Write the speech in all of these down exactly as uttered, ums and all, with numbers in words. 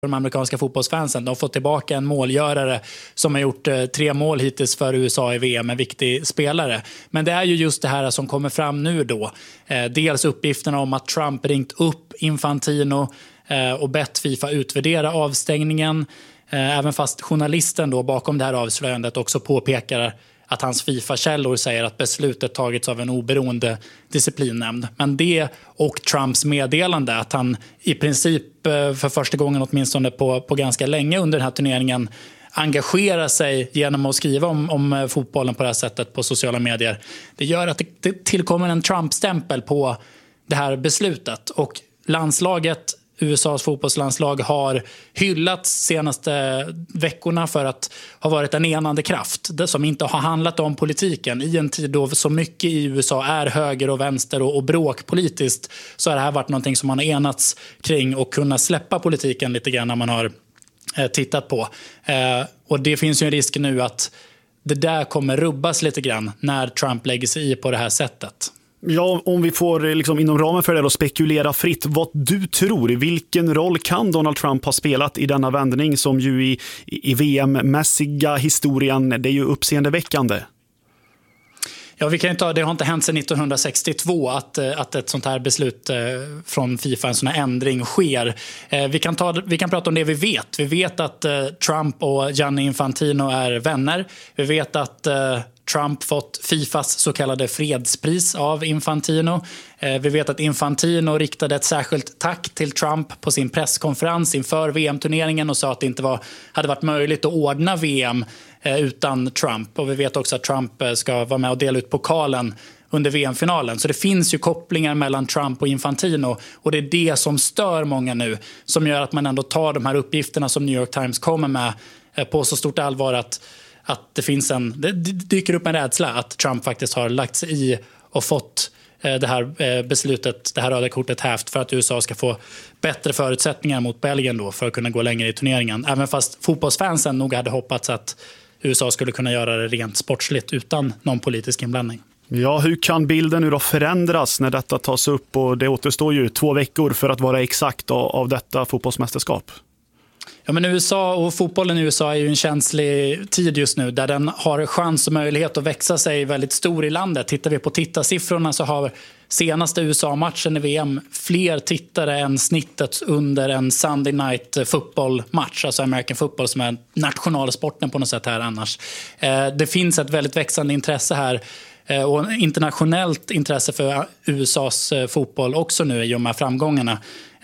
de amerikanska fotbollsfansen. De har fått tillbaka en målgörare som har gjort eh, tre mål hittills för U S A i V M, en viktig spelare. Men det är ju just det här som kommer fram nu då. Eh, dels uppgifterna om att Trump ringt upp Infantino eh, och bett FIFA utvärdera avstängningen. Eh, även fast journalisten då bakom det här avslöjandet också påpekar att hans FIFA-källor säger att beslutet tagits av en oberoende disciplinnämnd. Men det och Trumps meddelande att han i princip för första gången åtminstone på, på ganska länge under den här turneringen engagerar sig genom att skriva om, om fotbollen på det här sättet på sociala medier. Det gör att det, det tillkommer en Trump-stämpel på det här beslutet. Och landslaget, U S A:s fotbollslandslag, har hyllats senaste veckorna för att ha varit en enande kraft. Det som inte har handlat om politiken. I en tid då så mycket i U S A är höger och vänster och, och bråk politiskt, så har det här varit någonting som man har enats kring och kunna släppa politiken lite grann när man har eh, tittat på. Eh, och det finns ju en risk nu att det där kommer rubbas lite grann när Trump lägger sig i på det här sättet. Ja, om vi får liksom inom ramen för det då spekulera fritt, vad du tror, vilken roll kan Donald Trump ha spelat i denna vändning som ju i, i V M-mässiga historien, det är ju uppseendeväckande? Ja, vi kan ju ta, det har inte hänt sedan nittonhundrasextiotvå att, att ett sånt här beslut från FIFA, en sån här ändring, sker. Vi kan, ta, vi kan prata om det vi vet. Vi vet att Trump och Gianni Infantino är vänner. Vi vet att Trump fått FIFAs så kallade fredspris av Infantino. Vi vet att Infantino riktade ett särskilt tack till Trump på sin presskonferens inför V M-turneringen och sa att det inte var, hade varit möjligt att ordna V M utan Trump. Och vi vet också att Trump ska vara med och dela ut pokalen under V M-finalen. Så det finns ju kopplingar mellan Trump och Infantino, och det är det som stör många nu, som gör att man ändå tar de här uppgifterna som New York Times kommer med på så stort allvar att att det finns en, det dyker upp en rädsla att Trump faktiskt har lagt sig i och fått det här beslutet, det här röda kortet hävt för att U S A ska få bättre förutsättningar mot Belgien då för att kunna gå längre i turneringen. Även fast fotbollsfansen nog hade hoppats att U S A skulle kunna göra det rent sportsligt utan någon politisk inblandning. Ja, hur kan bilden nu då förändras när detta tas upp, och det återstår ju två veckor för att vara exakt av detta fotbollsmästerskap? Ja, men U S A och fotbollen i U S A är ju en känslig tid just nu där den har chans och möjlighet att växa sig väldigt stor i landet. Tittar vi på tittarsiffrorna så har senaste U S A-matchen i V M fler tittare än snittet under en Sunday Night Football-match, alltså American Football som är nationalsporten på något sätt här annars. Det finns ett väldigt växande intresse här och internationellt intresse för U S A:s fotboll också nu i och med framgångarna.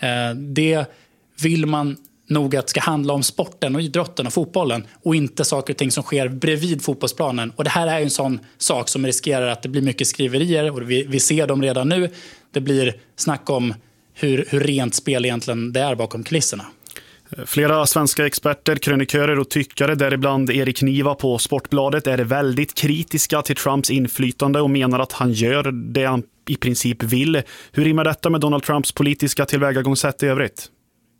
Det vill man nog att ska handla om sporten och idrotten och fotbollen och inte saker och ting som sker bredvid fotbollsplanen. Och det här är ju en sån sak som riskerar att det blir mycket skriverier, och vi, vi ser dem redan nu. Det blir snack om hur, hur rent spel egentligen det är bakom kulisserna. Flera svenska experter, krönikörer och tyckare, däribland Erik Niva på Sportbladet, är väldigt kritiska till Trumps inflytande och menar att han gör det han i princip vill. Hur rimmar detta med Donald Trumps politiska tillvägagångssätt i övrigt?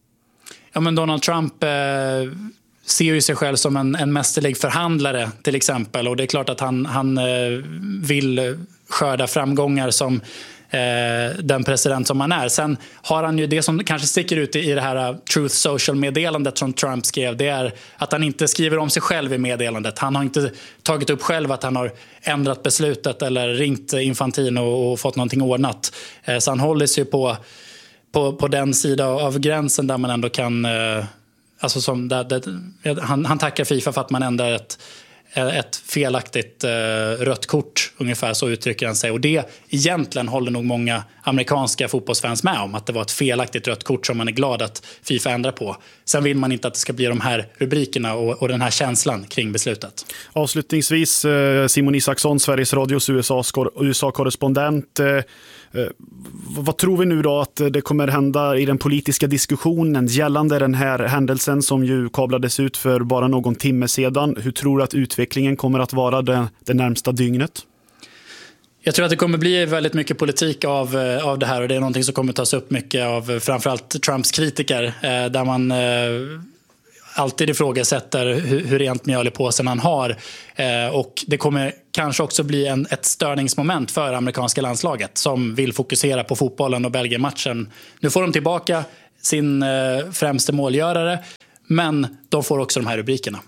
Ja, men Donald Trump eh, ser ju sig själv som en, en mästerlig förhandlare till exempel. Och det är klart att han, han eh, vill skörda framgångar som eh, den president som han är. Sen har han ju det som kanske sticker ut i, i det här Truth Social-meddelandet som Trump skrev. Det är att han inte skriver om sig själv i meddelandet. Han har inte tagit upp själv att han har ändrat beslutet eller ringt Infantino och, och fått någonting ordnat. Eh, så han håller sig på... På, på den sida av gränsen där man ändå kan... Eh, alltså som där, där, han, han tackar FIFA för att man ändrar ett, ett felaktigt eh, rött kort, ungefär så uttrycker han sig. Och det egentligen håller nog många amerikanska fotbollsfans med om, att det var ett felaktigt rött kort som man är glad att FIFA ändrar på. Sen vill man inte att det ska bli de här rubrikerna och, och den här känslan kring beslutet. Avslutningsvis, eh, Simon Isaksson, Sveriges Radios U S A-korrespondent. Eh, Vad tror vi nu då att det kommer hända i den politiska diskussionen gällande den här händelsen som ju kablades ut för bara någon timme sedan? Hur tror du att utvecklingen kommer att vara det, det närmsta dygnet? Jag tror att det kommer bli väldigt mycket politik av, av det här, och det är någonting som kommer tas upp mycket av framförallt Trumps kritiker, där man alltid ifrågasätter hur, hur rent mjöl i påsen han har. Eh, och det kommer kanske också bli en, ett störningsmoment för amerikanska landslaget som vill fokusera på fotbollen och Belgien-matchen. Nu får de tillbaka sin eh, främste målgörare, men de får också de här rubrikerna.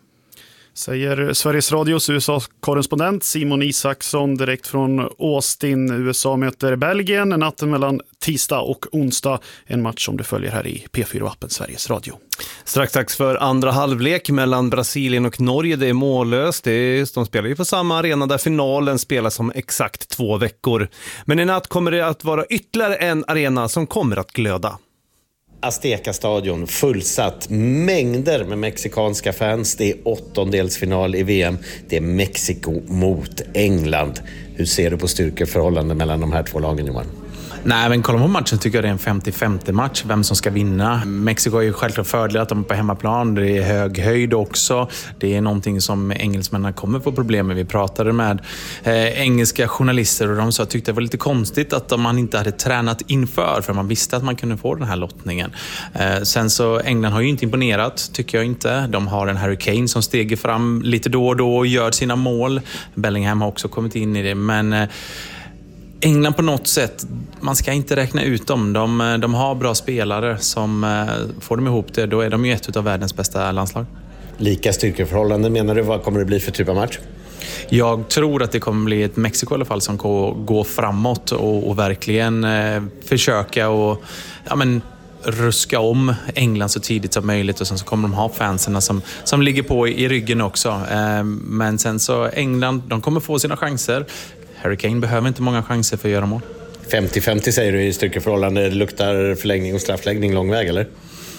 Säger Sveriges Radios U S A-korrespondent Simon Isaksson direkt från Austin. U S A möter Belgien natten mellan tisdag och onsdag. En match som du följer här i P fyra-appen Sveriges Radio. Strax dags för andra halvlek mellan Brasilien och Norge. Det är mållöst. Det är, de spelar ju på samma arena där finalen spelas om exakt två veckor. Men i natt kommer det att vara ytterligare en arena som kommer att glöda. Azteca-stadion fullsatt, mängder med mexikanska fans. Det är åttondelsfinal i V M. Det är Mexiko mot England. Hur ser du på styrkeförhållanden mellan de här två lagen, Johan? Nej, men kollar man på matchen tycker jag det är en femtio femtio match. Vem som ska vinna. Mexiko är ju självklart fördel att de är på hemmaplan. Det är hög höjd också. Det är någonting som engelsmännen kommer få problem med. Vi pratade med eh, engelska journalister och de sa att tyckte det var lite konstigt att man inte hade tränat inför. För man visste att man kunde få den här lottningen. Eh, sen så England har ju inte imponerat, tycker jag inte. De har en Harry Kane som steger fram lite då och då och gör sina mål. Bellingham har också kommit in i det. Men Eh, England på något sätt, man ska inte räkna ut dem. De, de har bra spelare som får dem ihop det. Då är de ju ett av världens bästa landslag. Lika styrkeförhållanden menar du? Vad kommer det bli för typ av match? Jag tror att det kommer bli ett Mexiko i alla fall som går framåt och, och verkligen eh, försöka och ja, men, ruska om England så tidigt som möjligt. Och sen så kommer de ha fanserna som, som ligger på i, i ryggen också. Eh, men sen så England, de kommer få sina chanser. Harry Kane behöver inte många chanser för att göra mål. femtio femtio säger du i styrkeförhållande. Det luktar förlängning och straffläggning lång väg, eller?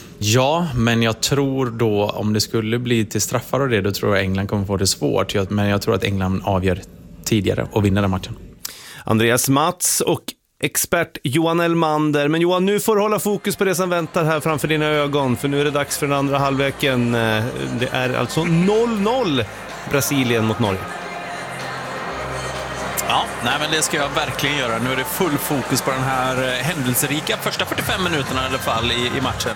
Ja, men jag tror då om det skulle bli till straffar och det, då tror jag England kommer få det svårt. Men jag tror att England avgör tidigare och vinner den matchen. Andreas Mats och expert Johan Elmander. Men Johan, nu får du hålla fokus på det som väntar här framför dina ögon. För nu är det dags för den andra halvleken. Det är alltså noll noll Brasilien mot Norge. Ja, nej, men det ska jag verkligen göra. Nu är det full fokus på den här händelserika första fyrtiofem minuterna i alla fall i, i matchen.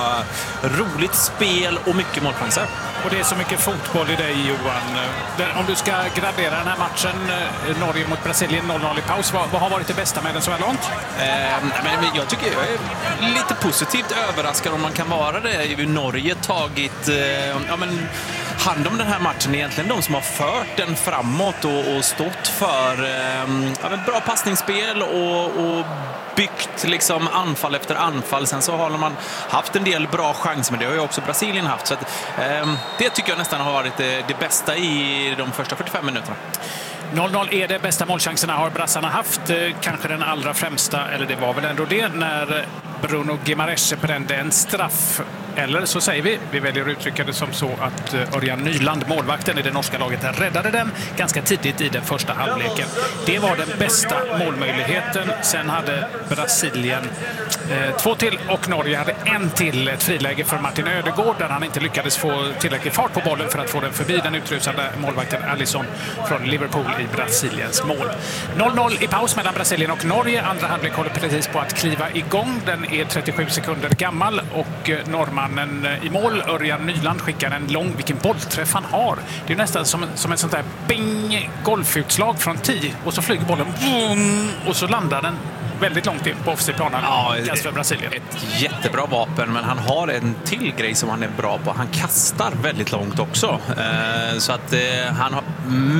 Och roligt spel och mycket målchanser. Och det är så mycket fotboll i dig, Johan. Om du ska gradera den här matchen, Norge mot Brasilien, noll noll i paus, vad, vad har varit det bästa med den så här långt? Eh, men jag tycker jag är lite positivt överraskad om man kan vara det. Norge tagit eh, ja, men, hand om den här matchen, egentligen de som har fört den framåt och, och stått för eh, ja, bra passningsspel och, och byggt liksom anfall efter anfall. Sen så har man haft en del bra chanser, men det har ju också Brasilien haft. Så att, eh, det tycker jag nästan har varit det, det bästa i de första fyrtiofem minuterna. noll noll är det bästa målchanserna har brassarna haft. Kanske den allra främsta, eller det var väl ändå det, när Bruno Guimaraes brände en straff. Eller så säger vi, vi väljer att uttrycka det som så att Örjan Nyland, målvakten i det norska laget, räddade den ganska tidigt i den första halvleken. Det var den bästa målmöjligheten. Sen hade Brasilien eh, två till och Norge hade en till, ett friläge för Martin Ödegård där han inte lyckades få tillräcklig fart på bollen för att få den förbi den utrusande målvakten Alisson från Liverpool i Brasiliens mål. noll noll i paus mellan Brasilien och Norge. Andra halvlek håller precis på att kliva igång. Den är trettiosju sekunder gammal och norrmannen i mål, Örjan Nyland, skickar en lång, vilken bollträff han har. Det är nästan som, som ett sånt där bing golfutslag från tio och så flyger bollen boom, och så landar den väldigt långt in på offside-planen. Ja, för Brasilien. Ett jättebra vapen, men han har en till grej som han är bra på. Han kastar väldigt långt också. Eh, så att eh, han har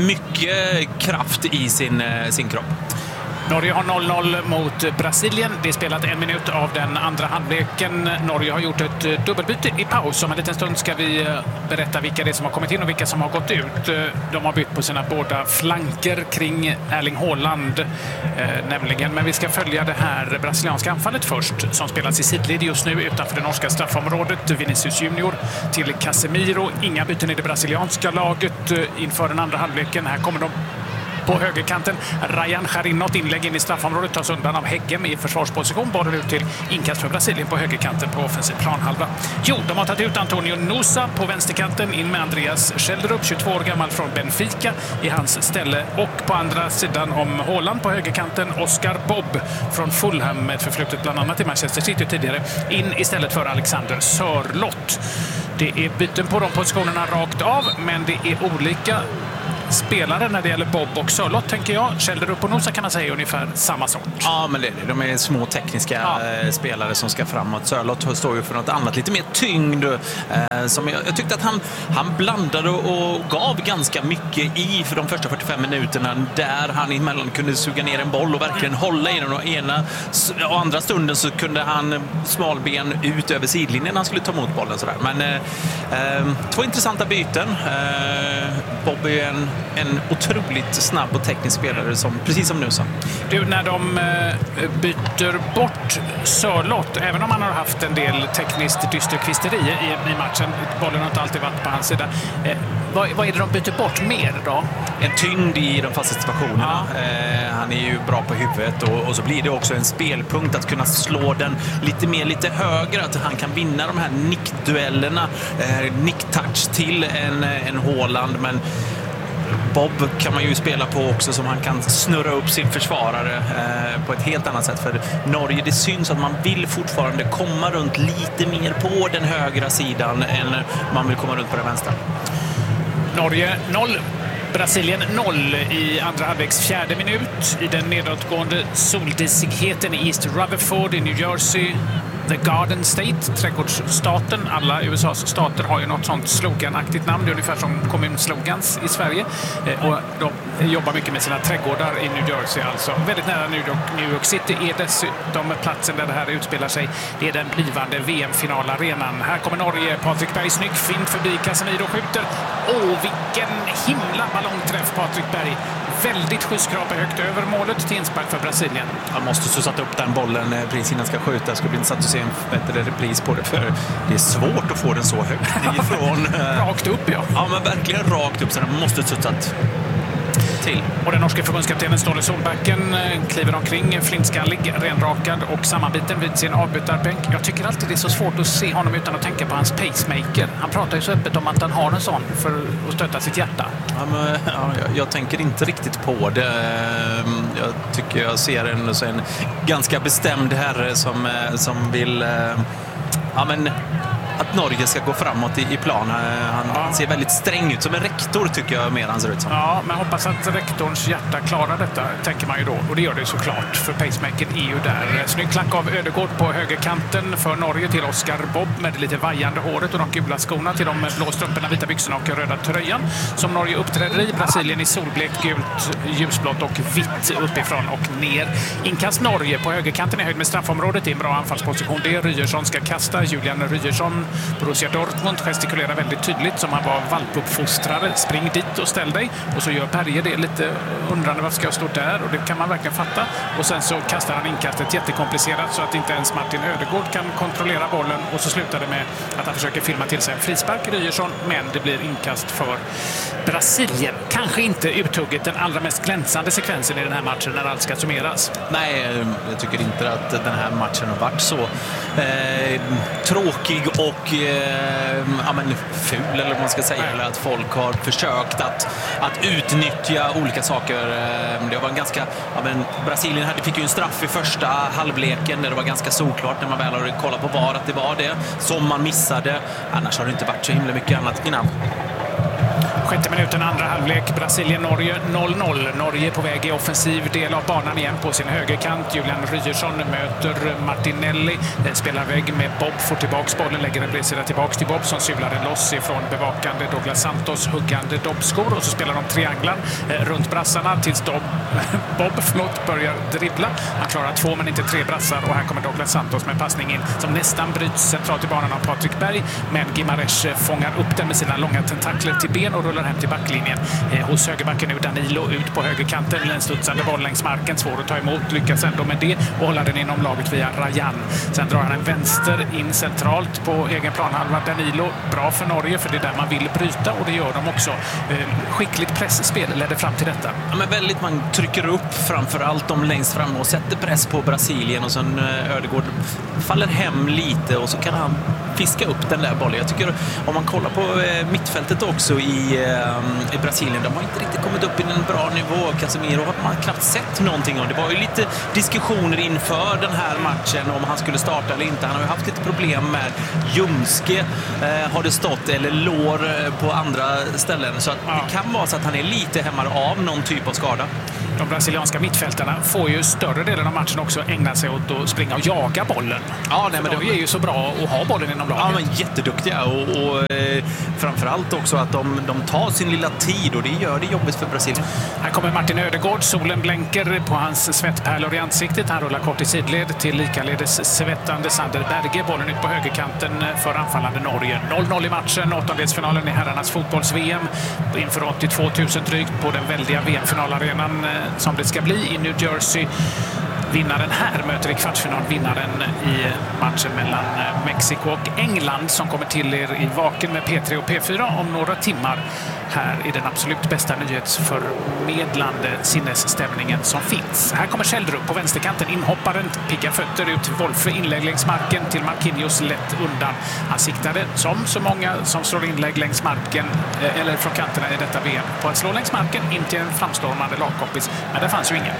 mycket kraft i sin, eh, sin kropp. Norge har noll noll mot Brasilien. Det är spelat en minut av den andra halvleken. Norge har gjort ett dubbelbyte i paus. Om en liten stund ska vi berätta vilka det är som har kommit in och vilka som har gått ut. De har bytt på sina båda flanker kring Erling Haaland eh, nämligen. Men vi ska följa det här brasilianska anfallet först, som spelas i sidled just nu utanför det norska straffområdet. Vinicius Junior till Casemiro. Inga byten i det brasilianska laget inför den andra halvleken. Här kommer de på högerkanten. Ryan Charinot, inlägg in i straffområdet, tas undan av Heggem i försvarsposition. Bollen ut till inkast för Brasilien på högerkanten på offensiv planhalva. Jo, de har tagit ut Antonio Nusa på vänsterkanten, in med Andreas Scheldrup, tjugotvå år gammal från Benfica, i hans ställe. Och på andra sidan om Haaland på högerkanten, Oscar Bobb från Fulham, med förflutet bland annat i Manchester City tidigare, in istället för Alexander Sörloth. Det är byten på de positionerna rakt av, men det är olika spelare när det gäller Bob och Sörlott, tänker jag. Kjellderup och Nosa kan man säga ungefär samma sort. Ja, men det är det. De är små tekniska ja. spelare som ska framåt. Sörlott står ju för något annat, lite mer tyngd. Eh, som jag, jag tyckte att han, han blandade och gav ganska mycket i för de första fyrtiofem minuterna, där han emellan kunde suga ner en boll och verkligen hålla i den. Och ena och andra stunden så kunde han smalben ut över sidlinjen när han skulle ta emot bollen. Sådär. Men eh, eh, två intressanta byten. Eh, Bob är en, en otroligt snabb och teknisk spelare, som, precis som Nusa. Du, när de eh, byter bort Sörlott, även om han har haft en del tekniskt dysterkvisteri i, i matchen, bollen har inte alltid varit på hans sida. Eh, vad, vad är det de byter bort mer då? En tyngd i de fasta situationerna. Ja. Eh, han är ju bra på huvudet och, och så blir det också en spelpunkt att kunna slå den lite mer, lite högre, att han kan vinna de här nickduellerna, eh, nicktouch till en, en Haaland, men Bob kan man ju spela på också, som han kan snurra upp sin försvarare eh, på ett helt annat sätt. För Norge, det syns att man vill fortfarande komma runt lite mer på den högra sidan än man vill komma runt på den vänstra. Norge noll. Brasilien noll i andra halvleks fjärde minut i den nedåtgående soldisigheten i East Rutherford i New Jersey. The Garden State, trädgårdsstaten. Alla U S A:s stater har ju något sånt sloganaktigt namn. Det är ungefär som kommunslogans i Sverige. Och de jobbar mycket med sina trädgårdar i New Jersey. Alltså väldigt nära New York, New York City är dessutom platsen där det här utspelar sig. Det är den blivande V M-finalarenan. Här kommer Norge. Patrik Berg snygg fint förbi. Casemiro skjuter. Åh, vilken himla ballongträff Patrik Berg. Väldigt skjutskrapa högt över målet till inspark för Brasilien. Han måste så satt upp den bollen precis innan ska skjuta. Det ska bli intressant att se en bättre repris på det, för det är svårt att få den så högt ifrån. Rakt upp, ja. Ja, men verkligen rakt upp, så den måste suttat till. Och den norska förbundskaptenen Ståle Solbacken kliver omkring, flintskallig, renrakad och sammanbiten vid sin avbytarbänk. Jag tycker alltid det är så svårt att se honom utan att tänka på hans pacemaker. Han pratar ju så öppet om att han har en sån för att stötta sitt hjärta. Ja, men, ja, jag, jag tänker inte riktigt på det. Jag tycker jag ser en, en ganska bestämd herre som, som vill... Ja, men... att Norge ska gå framåt i, i plan. Han ja. ser väldigt sträng ut. Som en rektor tycker jag mer han ser ut som. Ja, men hoppas att rektorns hjärta klarar detta, tänker man ju då. Och det gör det såklart, för pacemakern är ju där. Snygg klack av Ödegård på högerkanten för Norge till Oscar Bob med det lite vajande håret och de gula skorna till de blå strumporna, vita byxorna och röda tröjan. Som Norge uppträder i. Brasilien i solblekt, gult, ljusblått och vitt uppifrån och ner. Inkast Norge på högerkanten i höjd med straffområdet. Det är en bra anfallsposition. Det är Ryerson ska kasta. Julian Ryerson, Borussia Dortmund, gestikulerar väldigt tydligt som han var valpuppfostrare. Spring dit och ställ dig. Och så gör Berge det lite undrande, varför ska jag stå där? Och det kan man verkligen fatta. Och sen så kastar han inkastet jättekomplicerat så att inte ens Martin Ödegård kan kontrollera bollen. Och så slutar det med att han försöker filma till sig en frispark, Ryerson, men det blir inkast för Brasilien. Kanske inte uthugget den allra mest glänsande sekvensen i den här matchen när allt ska summeras. Nej, jag tycker inte att den här matchen har varit så eh, tråkig och eh, ja, men ful, eller vad man ska säga, eller att folk har försökt att, att utnyttja olika saker. Det var en ganska, ja, men Brasilien hade, fick ju en straff i första halvleken där det var ganska såklart när man väl hade kollat på var att det var det som man missade. Annars har det inte varit så himla mycket annat innan. Sjätte minuten, andra halvlek, Brasilien-Norge noll noll. Norge på väg i offensiv del av banan igen på sin högerkant. Julian Ryerson möter Martinelli. Spelar väg med Bob, får tillbaks bollen, lägger en bredsida tillbaks till Bob som syvlar den loss ifrån bevakande Douglas Santos huggande Dobbskor. Och så spelar de trianglar eh, runt brassarna tills Dob, Bob förlåt, börjar dribbla. Han klarar två men inte tre brassar och här kommer Douglas Santos med passning in som nästan bryts centralt i banan av Patrik Berg. Men Gimares fångar upp den med sina långa tentakler till ben och rullar hem till backlinjen. Eh, hos högerbacken nu Danilo ut på högerkanten. En studsande boll längs marken. Svår att ta emot. Lyckas ändå med det och håller den inom laget via Rajan. Sen drar han en vänster in centralt på egen planhalva. Danilo, bra för Norge för det är där man vill bryta och det gör de också. Eh, skickligt pressspel ledde fram till detta. Ja, men väldigt, man trycker upp framförallt de längst fram och sätter press på Brasilien och sen eh, Ödegård faller hem lite och så kan han piska upp den där bollen. Jag tycker om man kollar på mittfältet också i, i Brasilien, de har inte riktigt kommit upp i en bra nivå. Casemiro har man knappt sett någonting om. Det var ju lite diskussioner inför den här matchen om han skulle starta eller inte. Han har ju haft lite problem med ljumske eh, har det stått, eller lår på andra ställen. Så att ja. det kan vara så att han är lite hämmad av någon typ av skada. De brasilianska mittfältarna får ju större delen av matchen också ägna sig åt att springa och jaga bollen. Ja, nej, men de är ju så bra att ha bollen inom laget. Ja, men jätteduktiga och, och eh, framförallt också att de, de tar sin lilla tid och det gör det jobbigt för Brasilien. Här kommer Martin Ödegaard. Solen blänker på hans svettpärlor i ansiktet. Han rullar kort i sidled till likaledes svettande Sander Berge. Bollen ut på högerkanten för anfallande Norge. noll noll i matchen, åttondelsfinalen i herrarnas fotbolls-V M. Inför åttiotvå tusen drygt på den väldiga V M-finalarenan som det ska bli i New Jersey. Vinnaren här möter i kvartsfinal vinnaren i matchen mellan Mexiko och England som kommer till er i Vaken med P tre och P fyra om några timmar här i den absolut bästa nyhetsförmedlande sinnesstämningen som finns. Här kommer Schjelderup på vänsterkanten, inhopparen, pigga fötter ut, Wolfe inlägg längs marken till Marquinhos lätt undan. Han siktade som så många som slår inlägg längs marken eller från kanterna i detta V M på att slå längs marken in till en framstormande lagkompis, men det fanns ju ingen.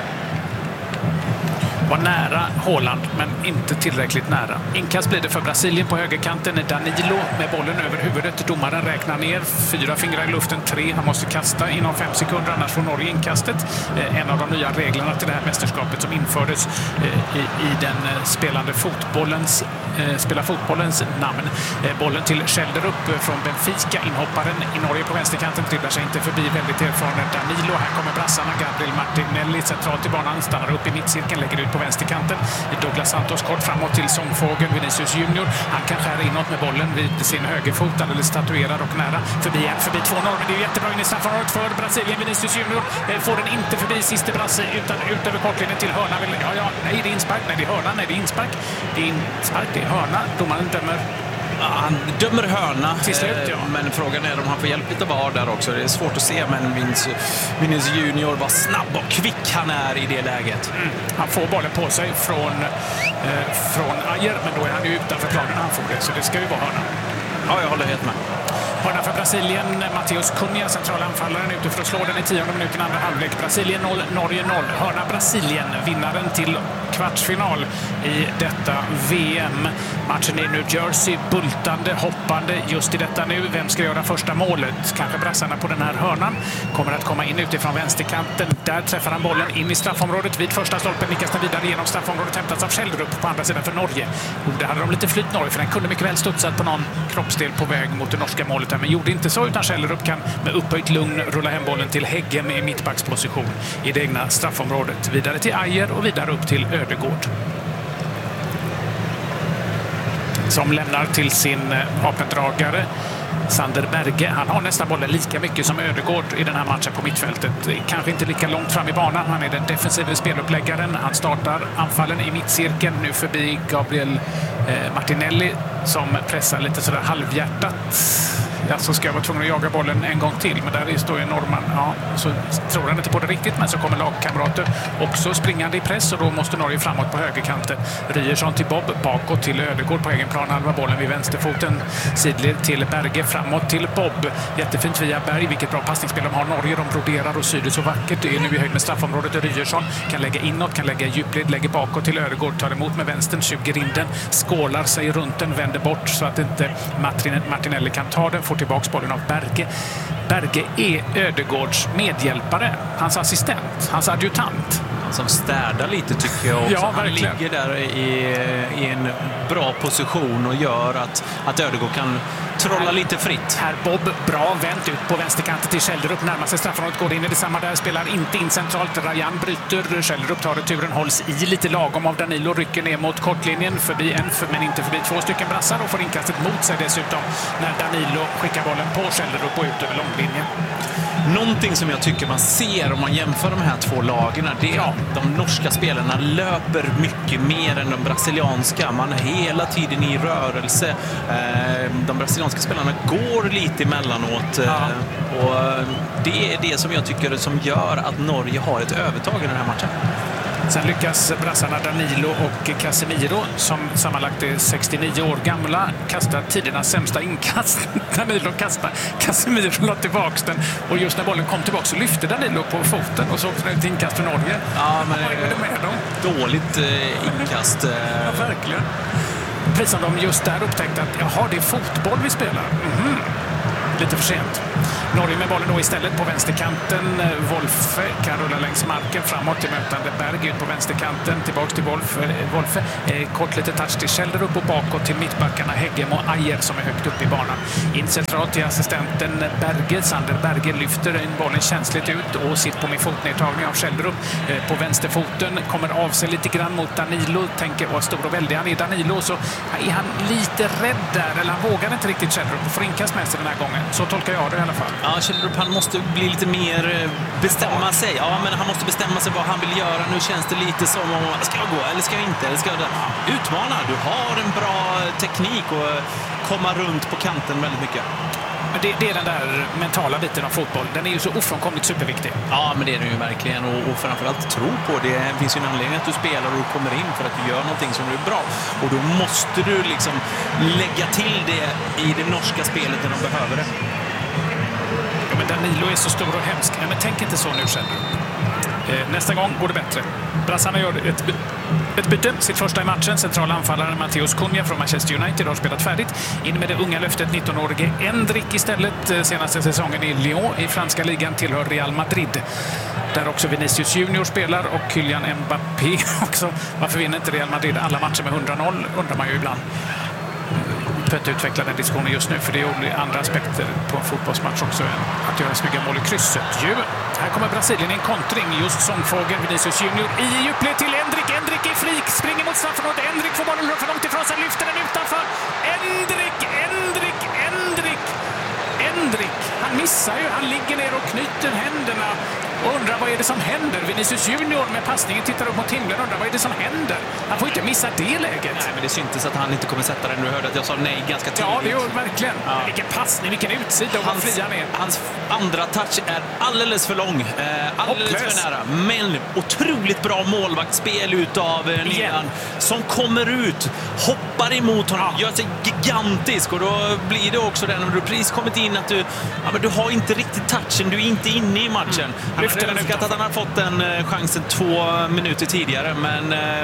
Var nära Haaland, men inte tillräckligt nära. Inkast blir det för Brasilien på högerkanten. Danilo med bollen över huvudet. Domaren räknar ner. Fyra fingrar i luften, tre. Han måste kasta inom fem sekunder, annars får Norge inkastet. En av de nya reglerna till det här mästerskapet som infördes i, i den spelande fotbollens, spela fotbollens namn. Bollen till Schjelderup från Benfica. Inhopparen i Norge på vänsterkanten dribblar sig inte förbi väldigt erfaren Danilo. Här kommer brassarna. Gabriel Martinelli centralt i banan. Stannar upp i mittcirkeln, lägger ut på vänsterkanten. Douglas Santos kort framåt till sångfågeln Vinicius Junior. Han kan skära inåt med bollen vid sin högerfot, alldeles statuerad och nära. Förbi en, förbi två norr, men det är jättebra in i straffområdet för Brasilien. Vinicius Junior får den inte förbi sista brasse utan ut över kortlinjen till hörna. Ja, ja, nej, det är inspark, nej, det är hörna, nej, det är inspark. Det är inspark, det är hörna. Domaren dömer. Ja, han dömer hörna, till slut, ja. Men frågan är om han får hjälp lite var där också. Det är svårt att se, men Vinicius Junior var snabb och kvick han är i det läget. Mm. Han får bollen på sig från, eh, från Ajer, men då är han ju utanför planen när han får det, så det ska ju vara hörna. Ja, jag håller helt med. Hörna för Brasilien, Matheus Cunha, centrala anfallaren, ute för att slå den i tionde minuten andra halvlek. Brasilien noll, Norge noll. Hörna Brasilien, vinnaren till kvartsfinal i detta V M. Matchen i New Jersey, bultande, hoppande just i detta nu. Vem ska göra första målet? Kanske brassarna på den här hörnan. Kommer att komma in utifrån vänsterkanten. Där träffar han bollen in i straffområdet. Vid första stolpen nickas den vidare genom straffområdet, hämtas av Schjelderup på andra sidan för Norge. Och där hade de lite flyt Norge, för den kunde mycket väl studsat på någon kroppsdel på väg mot det norska målet. Men gjorde inte så, utan Schjelderup kan med upphöjt lugn rulla hem bollen till Häggen i mittbacksposition i det egna straffområdet. Vidare till Ajer och vidare upp till Ödegaard, som lämnar till sin vapendragare Sander Berge. Han har nästan bollen lika mycket som Ödegaard i den här matchen på mittfältet. Kanske inte lika långt fram i banan. Han är den defensiva speluppläggaren. Han startar anfallen i mittcirkeln. Nu förbi Gabriel eh, Martinelli som pressar lite sådär halvhjärtat. Ja, så ska jag vara tvungen att jaga bollen en gång till. Men där står ju Norman. Ja, så tror han inte på det riktigt. Men så kommer lagkamrater också springande i press. Och då måste Norge framåt på högerkanten. Ryerson till Bob. Bakåt till Ödegaard på egen plan. Halva bollen vid vänsterfoten. Sidled till Berge. Framåt till Bob. Jättefint via Berg. Vilket bra passningsspel de har. Norge, de broderar och syder så vackert. Det är nu i höjd med straffområdet. Ryerson kan lägga inåt. Kan lägga djupled. Lägger bakåt till Ödegaard. Tar emot med vänstern. tjugo rinden. Skålar sig runt den. Vänder bort så att inte Martinelli kan ta den. Får tillbaks bollen av Berge. Berge är Ödegaards medhjälpare, hans assistent, hans adjutant. Han som städar lite tycker jag också. Ja, han ligger där i, i en bra position och gör att, att Ödegaard kan trolla här, lite fritt. Här Bob, bra vänt ut på vänsterkanten till Schjelderup, närmar sig straffområdet, går in i detsamma där, spelar inte in centralt. Rajan bryter, Schjelderup tar returen, hålls i lite lagom av Danilo, rycker ner mot kortlinjen, förbi en, men inte förbi två stycken brassar och får inkastet mot sig dessutom när Danilo skickar bollen på Schjelderup och ut över långlinjen. Någonting som jag tycker man ser om man jämför de här två lagen, det är att de norska spelarna löper mycket mer än de brasilianska. Man är hela tiden i rörelse. De brasilianska spelarna går lite emellanåt. Ja. Och det är det som jag tycker som gör att Norge har ett övertag i den här matchen. Sen lyckas brassarna Danilo och Casemiro, som sammanlagt är sextionio år gamla, kastar tidernas sämsta inkast. Danilo kastar, Casemiro la tillbaka den, och just när bollen kom tillbaka så lyfte Danilo på foten och såg ett inkast för Norge. Ja, men vad är det med dem? Dåligt eh, inkast. Eh. Ja, verkligen. Precis som de just där upptäckte att jaha, det är fotboll vi spelar. Mm-hmm. Lite för sent. Norge med bollen då istället på vänsterkanten. Wolfe kan rulla längs marken framåt till mötande Berg ut på vänsterkanten. Tillbaks till Wolfe. Wolfe. Eh, kort lite touch till Schjelderup upp och bakåt till mittbackarna Heggem och Ajer som är högt upp i banan. In centralt till assistenten Berge. Sander Berge lyfter en bollen känsligt ut och sitter på med fotnedtagning av Schjelderup. Eh, på vänsterfoten kommer av sig lite grann mot Danilo. Tänker vad stor och väldig han är Danilo, så är han lite rädd där. Eller han vågar inte riktigt Schjelderup och får inkast med sig den här gången. Så tolkar jag det i alla fall. Ja, Schjelderup, han måste bli lite mer bestämma sig. Ja, men han måste bestämma sig vad han vill göra. Nu känns det lite som om, ska jag gå eller ska jag inte? Eller ska jag utmana? Du har en bra teknik och komma runt på kanten väldigt mycket. Det, det är den där mentala biten av fotboll. Den är ju så ofrånkomligt superviktig. Ja, men det är det ju verkligen. Och, och framförallt tro på det. Det finns ju en anledning att du spelar och du kommer in för att du gör någonting som är bra. Och då måste du liksom lägga till det i det norska spelet när de behöver det. Ja, men Danilo är så stor och hemsk. Ja, men tänk inte så nu själv. Eh, nästa gång går det bättre. Brassarna gör ett, ett bedömt sitt första i matchen. Centrala anfallaren Matteus Cunha från Manchester United har spelat färdigt. In med det unga löftet nitton-årige Endrick istället. Senaste säsongen i Lyon i franska ligan tillhör Real Madrid. Där också Vinicius Junior spelar och Kylian Mbappé också. Varför vinner inte Real Madrid alla matcher med hundra noll undrar man ju ibland. Jag inte utveckla den diskussionen just nu, för det är andra aspekter på en fotbollsmatch också än att göra snygga mål i krysset. Ju. Här kommer Brasilien i en kontring. Just sångfågeln Vinicius Junior i djupled till Endrick. Endrick är frik, springer mot straffområdet. Endrick får bollen för långt ifrån sig, lyfter den utanför. Endrick, Endrick, Endrick, Endrick. Han missar ju, han ligger ner och knyter händerna och undrar vad är det som händer. Vinicius Junior med passningen tittar upp mot himlen och undrar vad är det som händer. Han får inte missa det läget. Nej, men det syntes att han inte kommer sätta den. Du hörde att jag sa nej ganska tydligt. Ja, det gör verkligen. Ja. Vilken passning, vilken utsida och hans, fria ner. Hans andra touch är alldeles för lång. Eh, alldeles Hopplös. för nära. Men otroligt bra målvaktsspel utav eh, Nilan som kommer ut, hoppar emot honom, ja. gör sig gigantisk och då blir det också den. Om du precis kommit in att du, ja, men du har inte riktigt touchen, du är inte inne i matchen. Mm. Han har önskat att han har fått den eh, chansen två minuter tidigare, men eh,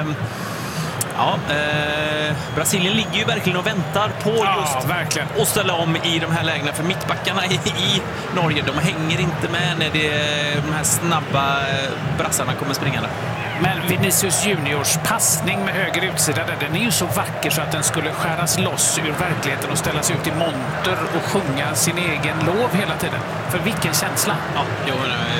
ja, eh, Brasilien ligger ju verkligen och väntar på just ja, verkligen. att ställa om i de här lägena, för mittbackarna i, i Norge, de hänger inte med när det, de här snabba eh, brassarna kommer springande. Men Vinicius Juniors passning med höger utsida där, den är ju så vacker så att den skulle skäras loss ur verkligheten och ställas ut i monter och sjunga sin egen lov hela tiden. För vilken känsla! Ja, jo,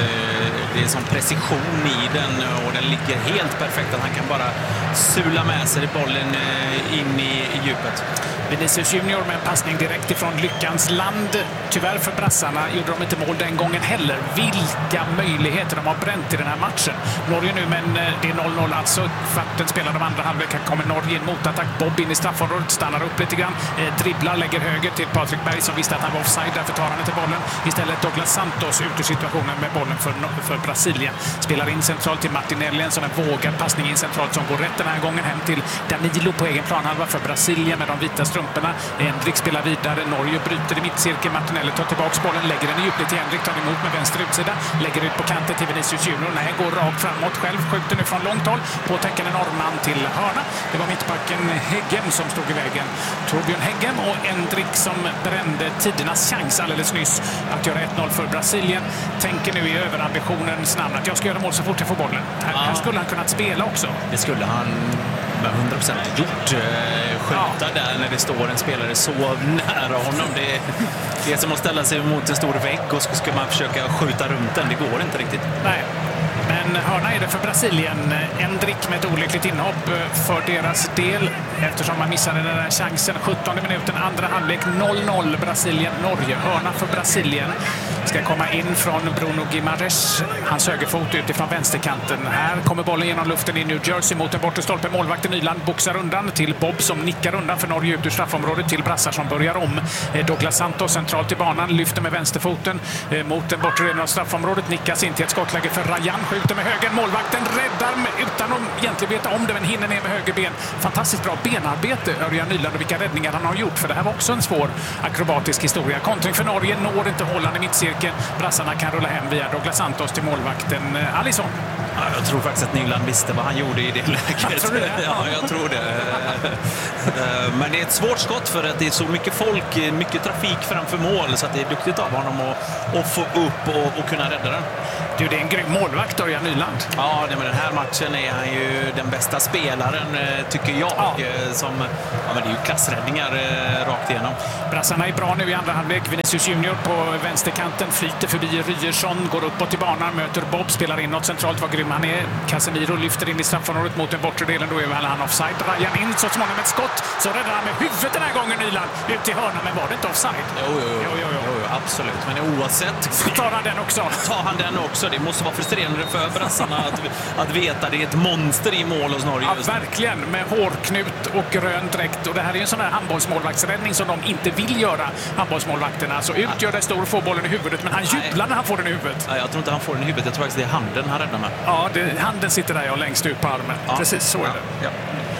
det är som precision i den och den ligger helt perfekt att han kan bara sula med sig bollen in i, i djupet. Vinicius Junior med en passning direkt ifrån lyckans land. Tyvärr för brassarna gjorde de inte mål den gången heller. Vilka möjligheter de har bränt i den här matchen. Norge nu, men det är noll noll alltså. Kvarten spelar de andra halvlek. Här kommer Norge in mot attack. Bob in i straffområdet, stannar upp lite grann. Eh, dribblar, lägger höger till Patrik Berg som visste att han var offside. Därför tar han inte bollen. Istället Douglas Santos ut ur situationen med bollen för, för Brasilien. Spelar in centralt till Martinelli. En sån här vågad passning in centralt som går rätt den här gången hem till Danilo på egen planhalva för Brasilien med de vita strumporna. Endrick spelar vidare. Norge bryter i mittcirkeln. Martinelli tar tillbaka bollen, lägger den i djupled till Endrick, tar emot med vänster utsida. Lägger ut på kanten till Vinicius Junior. Nej, går rakt framåt själv. Skjuter nu från långt håll. Påtäcker en norrman till hörna. Det var mittbacken Heggem som stod i vägen. Torbjörn Heggem och Endrick som brände tidernas chans alldeles nyss att göra ett noll för Brasilien. Tänker nu i överambitionens namn att jag ska göra mål så fort jag får bollen. Här, ja. här skulle han kunnat spela också. Det skulle han med hundra procent gjort. Skjuta ja. där när det står en spelare så nära honom. Det är, det är som att ställa sig mot en stor vägg och så ska man försöka skjuta runt den. Det går inte riktigt. Nej. Men hörna är det för Brasilien. Endrick med ett olyckligt inhopp för deras del eftersom man missade den där chansen. sjuttonde minuten, andra halvlek, noll noll Brasilien-Norge. Hörna för Brasilien ska komma in från Bruno Guimaraes. Hans högerfot utifrån vänsterkanten. Här kommer bollen genom luften i New Jersey mot en bortre stolpe. Målvakten Nyland boxar undan till Bob som nickar undan för Norge ut ur straffområdet till brassar som börjar om. Douglas Santos centralt i banan, lyfter med vänsterfoten mot den bortre delen av straffområdet. Nickas in till ett skottläge för Rajan. Skjuter med höger. Målvakten räddar med, utan att egentligen veta om det, men hinner ner med höger ben. Fantastiskt bra benarbete, Örjan Nyland, och vilka räddningar han har gjort, för det här var också en svår akrobatisk historia. Kontring för Norge, når inte Håland i mittcirkeln. Brassarna kan rulla hem via Douglas Santos till målvakten eh, Alisson. Ja, jag tror faktiskt att Nyland visste vad han gjorde i det läget. Jag tror det. Ja, jag tror det. Men det är ett svårt skott för att det är så mycket folk, mycket trafik framför mål, så att det är duktigt av honom att, att få upp och, och kunna rädda den. Du, det är en grym målvakt, Örjan Nyland. Ja, men den här matchen är han ju den bästa spelaren, tycker jag. Ja. Som, ja, men det är ju klassräddningar rakt igenom. Brassarna är bra nu i andra halvlek. Vinicius Junior på vänsterkanten flyter förbi Ryerson, går uppåt i banan, möter Bob, spelar in något centralt, vad grym han är. Casemiro lyfter in i straffområdet mot den bortre delen, då är väl han offside. Ryan in så småningom ett skott, så räddar han med huvudet den här gången, Nyland, ut i hörnan, men var det inte offside? Jo, jo, jo, jo, jo, jo absolut. Men oavsett så tar han den också. Tar han den också. Det måste vara frustrerande för brassarna att, att veta det är ett monster i mål hos Norge. Ja, verkligen, med hårknut och grön dräkt. Och det här är en sån här handbollsmålvaktsräddning som de inte vill göra, handbollsmålvakterna. Så ut gör det stor, får bollen i huvudet, men han jublar när han får den i huvudet. Ja, jag tror inte han får den i huvudet. Jag tror faktiskt det är handen han räddar med. Ja, det, handen sitter där och längst ut på armen. Ja. Precis, så är det. Ja.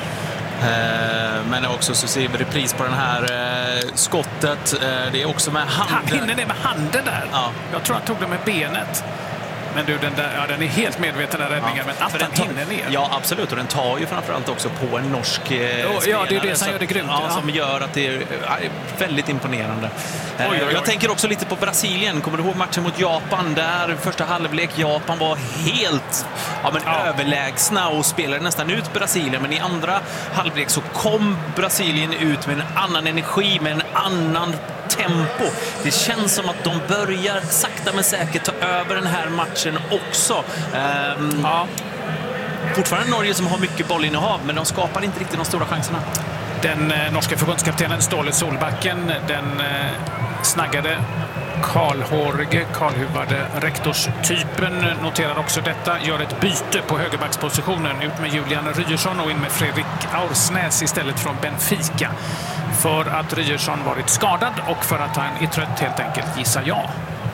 Men också så ser vi repris på den här skottet. Det är också med handen. Han hinner det med handen där. Ja. Jag tror han tog det med benet. Men du, den, där, ja, den är helt medveten den räddningen, ja, men att den hinner ner. Ja, absolut. Och den tar ju framförallt också på en norsk eh, oh, spelare. Ja, det är det som så, gör det grymt. Ja, ja. Som gör att det är ja, väldigt imponerande. Oj, oj, oj. Jag tänker också lite på Brasilien. Kommer du ihåg matchen mot Japan? Där första halvlek Japan var helt ja, men ja. överlägsna och spelade nästan ut Brasilien. Men i andra halvlek så kom Brasilien ut med en annan energi, med en annan tempo. Det känns som att de börjar sakta men säkert ta över den här matchen också. Um, ja. Fortfarande Norge som har mycket bollinnehav, men de skapar inte riktigt de stora chanserna. Den eh, norska förbundskaptenen Ståle Solbacken, den eh, snaggade Karlhårige, Karlhuvade rektorstypen noterar också detta, gör ett byte på högerbackspositionen, ut med Julian Ryerson och in med Fredrik Aursnäs istället från Benfica. För att Ryerson varit skadad och för att han är trött helt enkelt, gissar jag.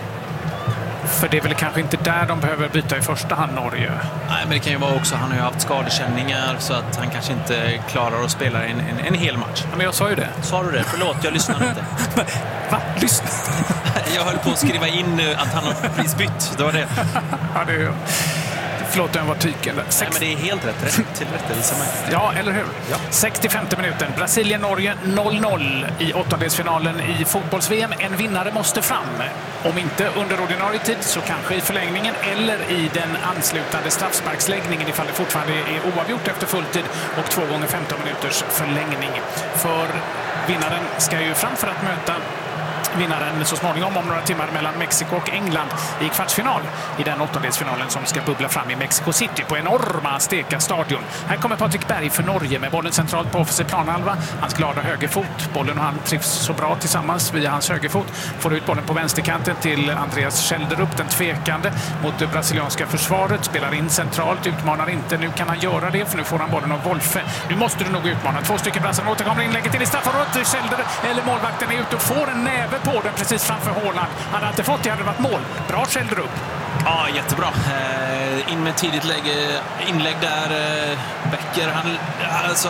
För det är väl kanske inte där de behöver byta i första hand, Norge. Nej, men det kan ju vara också, han har ju haft skadekänningar så att han kanske inte klarar att spela en, en, en hel match. Ja, men jag sa ju det. Sa du det? Förlåt, jag lyssnade inte. Va? Lyssna? Jag höll på att skriva in att han har precis bytt. Det var det. Ja, det är ju... Förlåt, jag var tyken. Nej, men det är helt rätt. rätt till rättelse. Ja, eller hur? Ja. sextiofemte minuten. Brasilien-Norge noll noll i åttondelsfinalen i fotbolls-V M. En vinnare måste fram. Om inte under ordinarie tid så kanske i förlängningen eller i den anslutande straffsparksläggningen ifall det fortfarande är oavgjort efter fulltid och två gånger femton minuters förlängning. För vinnaren ska ju fram för att möta vinnaren så småningom om några timmar mellan Mexiko och England i kvartsfinal i den åttondelsfinalen som ska bubbla fram i Mexico City på enorma Steka stadion. Här kommer Patrik Berg för Norge med bollen centralt på offensiv planhalva. Hans glada högerfot. Bollen och han trivs så bra tillsammans via hans högerfot. Får ut bollen på vänsterkanten till Andreas Schelderup, den tvekande mot det brasilianska försvaret. Spelar in centralt, utmanar inte. Nu kan han göra det för nu får han bollen av Wolfe. Nu måste du nog utmana. Två stycken brassar återkommer inlägget in i straffområdet. Schelder eller målvakten är ute och får en näve på den precis framför Håland. Han hade inte fått det, hade varit mål. Bra Schelder upp. Ja, jättebra. Eh, in med tidigt läge, inlägg där. Eh, Becker, han, alltså,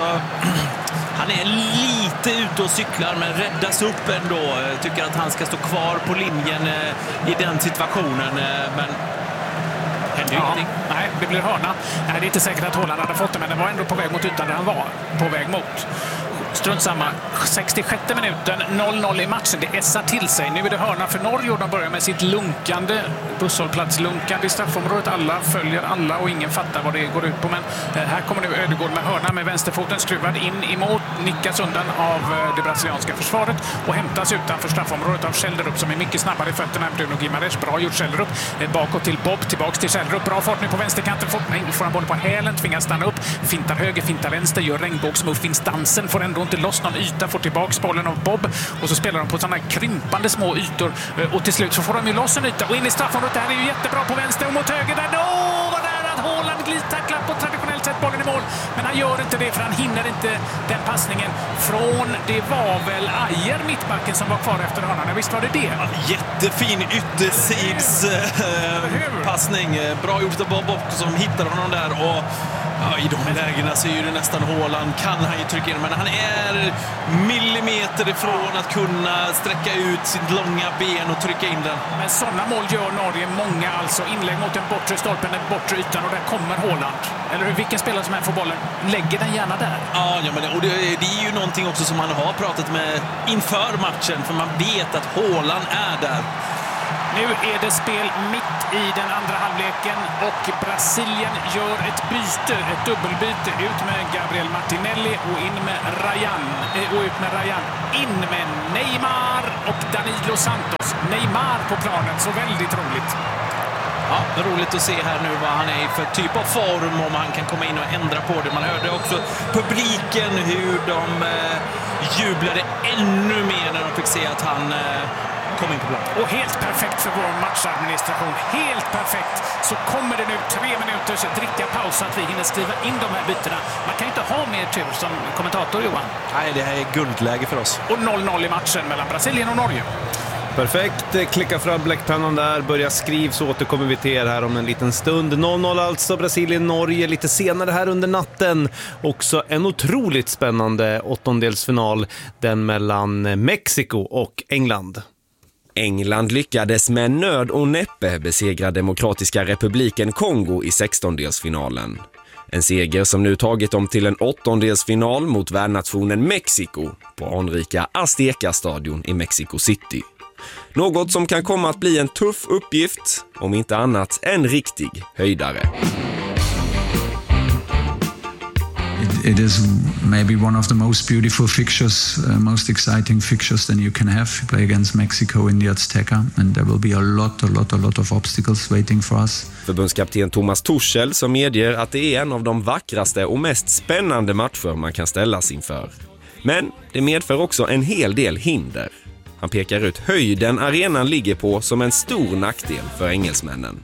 han är lite ute och cyklar men räddas upp ändå. Jag tycker att han ska stå kvar på linjen eh, i den situationen. Eh, men händer ju ja, ingenting. Nej, det blir hörna. Nej, det är inte säkert att Håland hade fått det, men det var ändå på väg mot ytan där han var. På väg mot. Strunt samma. sextiosjätte minuten, noll noll i matchen. Det essar till sig. Nu är det hörna för Norge och de börjar med sitt lunkande, busshållplatslunkande i straffområdet. Alla följer alla och ingen fattar vad det går ut på. Men eh, här kommer nu Ödegård med hörna med vänsterfoten skruvad in emot, nickas undan av eh, det brasilianska försvaret och hämtas utanför straffområdet av Schelderup som är mycket snabbare i fötterna än Bruno Guimaraes. Bra gjort Schelderup. Eh, bakåt till Bob, tillbaks till Schelderup. Bra fart nu på vänsterkanten. Fort, nej, får han boll på hälen, tvingas stanna upp. Fintar höger, fintar vänster, gör regnbågsmuffinsdansen, får ändå inte loss någon yta, får tillbaks bollen av Bob och så spelar de på sådana krympande små ytor och till slut så får de ju loss en yta och in i straffområdet. Det här är ju jättebra på vänster och mot höger där. Åh, vad där att Håland glidtacklar på traditionellt sätt bollen i mål. Men han gör inte det för han hinner inte den passningen från, det var väl Ajer, mittbacken, som var kvar efter honom. Visst var det det? Jättefin yttersids eh, passning. Bra gjort av Bob som hittar honom där. Och ja, i de lägena så är det nästan Haaland. Kan han ju trycka in, men han är millimeter ifrån att kunna sträcka ut sitt långa ben och trycka in den. Men sådana mål gör Norge många, alltså inlägg mot den bortre stolpen, den bortre ytan, och där kommer Haaland. Eller hur? Vilken spelare som här får bollen lägger den gärna där. Ja, ja men, och det, det är ju någonting också som man har pratat med inför matchen, för man vet att Haaland är där. Nu är det spel mitt i den andra halvleken och Brasilien gör ett byte, ett dubbelbyte. Ut med Gabriel Martinelli och in med Rayan. Och ut med Rayan. In med Neymar och Danilo Santos. Neymar på planen, så väldigt roligt. Ja, roligt att se här nu vad han är i för typ av form, om han kan komma in och ändra på det. Man hörde också publiken hur de eh, jublade ännu mer när de fick se att han eh, kom in på plan. Och helt perfekt för vår matchadministration. Helt perfekt. Så kommer det nu tre minuters drickapaus så att vi hinner skriva in de här bytena. Man kan ju inte ha mer tur som kommentator, Johan. Nej, det här är guldläge för oss. Och noll noll i matchen mellan Brasilien och Norge. Perfekt, klicka fram bläckpennan där, börja skriv, så återkommer vi till er här om en liten stund. noll noll alltså, Brasilien-Norge lite senare här under natten. Också en otroligt spännande åttondelsfinal, den mellan Mexiko och England. England lyckades med nöd och näppe besegra Demokratiska republiken Kongo i sextondelsfinalen. En seger som nu tagit dem till en åttondelsfinal mot värdnationen Mexiko på anrika Azteca-stadion i Mexico City. Något som kan komma att bli en tuff uppgift, om inte annat en riktig höjdare. It, it is maybe one of the most beautiful fixtures, uh, most exciting fixtures than you can have. You play against Mexico in the Azteca, and there will be a lot, a lot, a lot of obstacles waiting for us. Förbundskapten Thomas Tuchel som medger att det är en av de vackraste och mest spännande matcher man kan ställas inför. Men det medför också en hel del hinder. Han pekar ut höjden arenan ligger på som en stor nackdel för engelsmännen.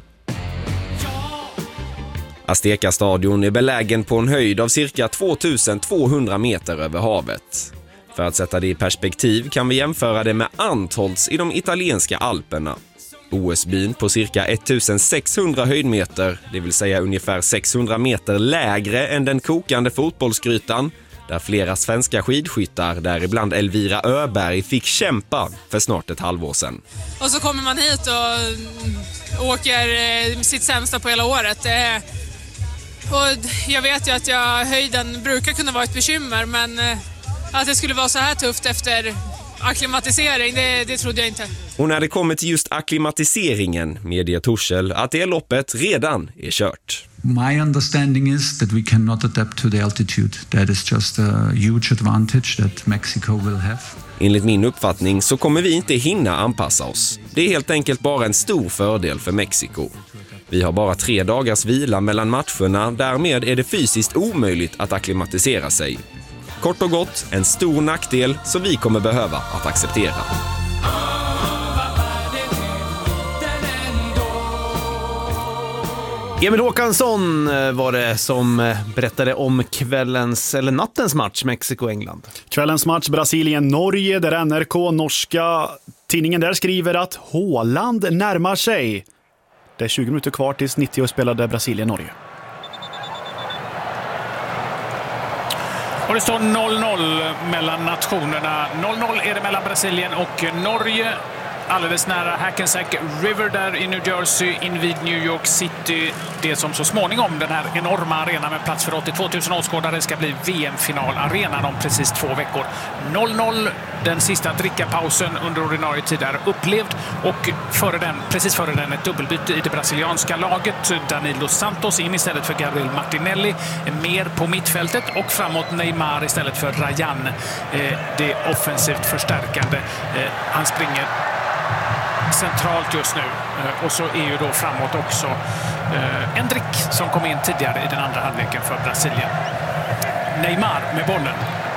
Azteca-stadion är belägen på en höjd av cirka tvåtusen-tvåhundra meter över havet. För att sätta det i perspektiv kan vi jämföra det med Antholz i de italienska Alperna. O S-byn på cirka ettusensexhundra höjdmeter, det vill säga ungefär sexhundra meter lägre än den kokande fotbollsgrytan, där flera svenska skidskyttar, däribland Elvira Öberg, fick kämpa för snart ett halvår sedan. Och så kommer man hit och åker sitt sämsta på hela året. Och jag vet ju att jag, höjden brukar kunna vara ett bekymmer, men att det skulle vara så här tufft efter akklimatisering, det, det trodde jag inte. Och när det kommer till just akklimatiseringen medger Tuchel att det loppet redan är kört. My understanding is that we cannot adapt to the altitude. That is just a huge advantage that Mexico will have. Enligt min uppfattning så kommer vi inte hinna anpassa oss. Det är helt enkelt bara en stor fördel för Mexiko. Vi har bara tre dagars vila mellan matcherna, därmed är det fysiskt omöjligt att akklimatisera sig. Kort och gott, en stor nackdel som vi kommer behöva att acceptera. Emil Håkansson var det som berättade om kvällens eller nattens match Mexiko-England. Kvällens match Brasilien-Norge, där N R K, norska tidningen där skriver att Haaland närmar sig. Det är tjugo minuter kvar tills nittio spelade Brasilien-Norge. Och det står noll noll mellan nationerna. noll noll är det mellan Brasilien och Norge. Alldeles nära Hackensack River där i New Jersey, invid New York City. Det som så småningom, den här enorma arenan med plats för åttiotvå tusen åskådare, ska bli V M-finalarenan om precis två veckor. noll noll, den sista drickapausen under ordinarie tid är upplevd. Och före den, precis före den ett dubbelbyte i det brasilianska laget. Danilo Santos in istället för Gabriel Martinelli. Mer på mittfältet och framåt Neymar istället för Rayan. Det offensivt förstärkande. Han springer centralt just nu. Och så är ju då framåt också eh, Endrick som kom in tidigare i den andra halvleken för Brasilien. Neymar med bollen.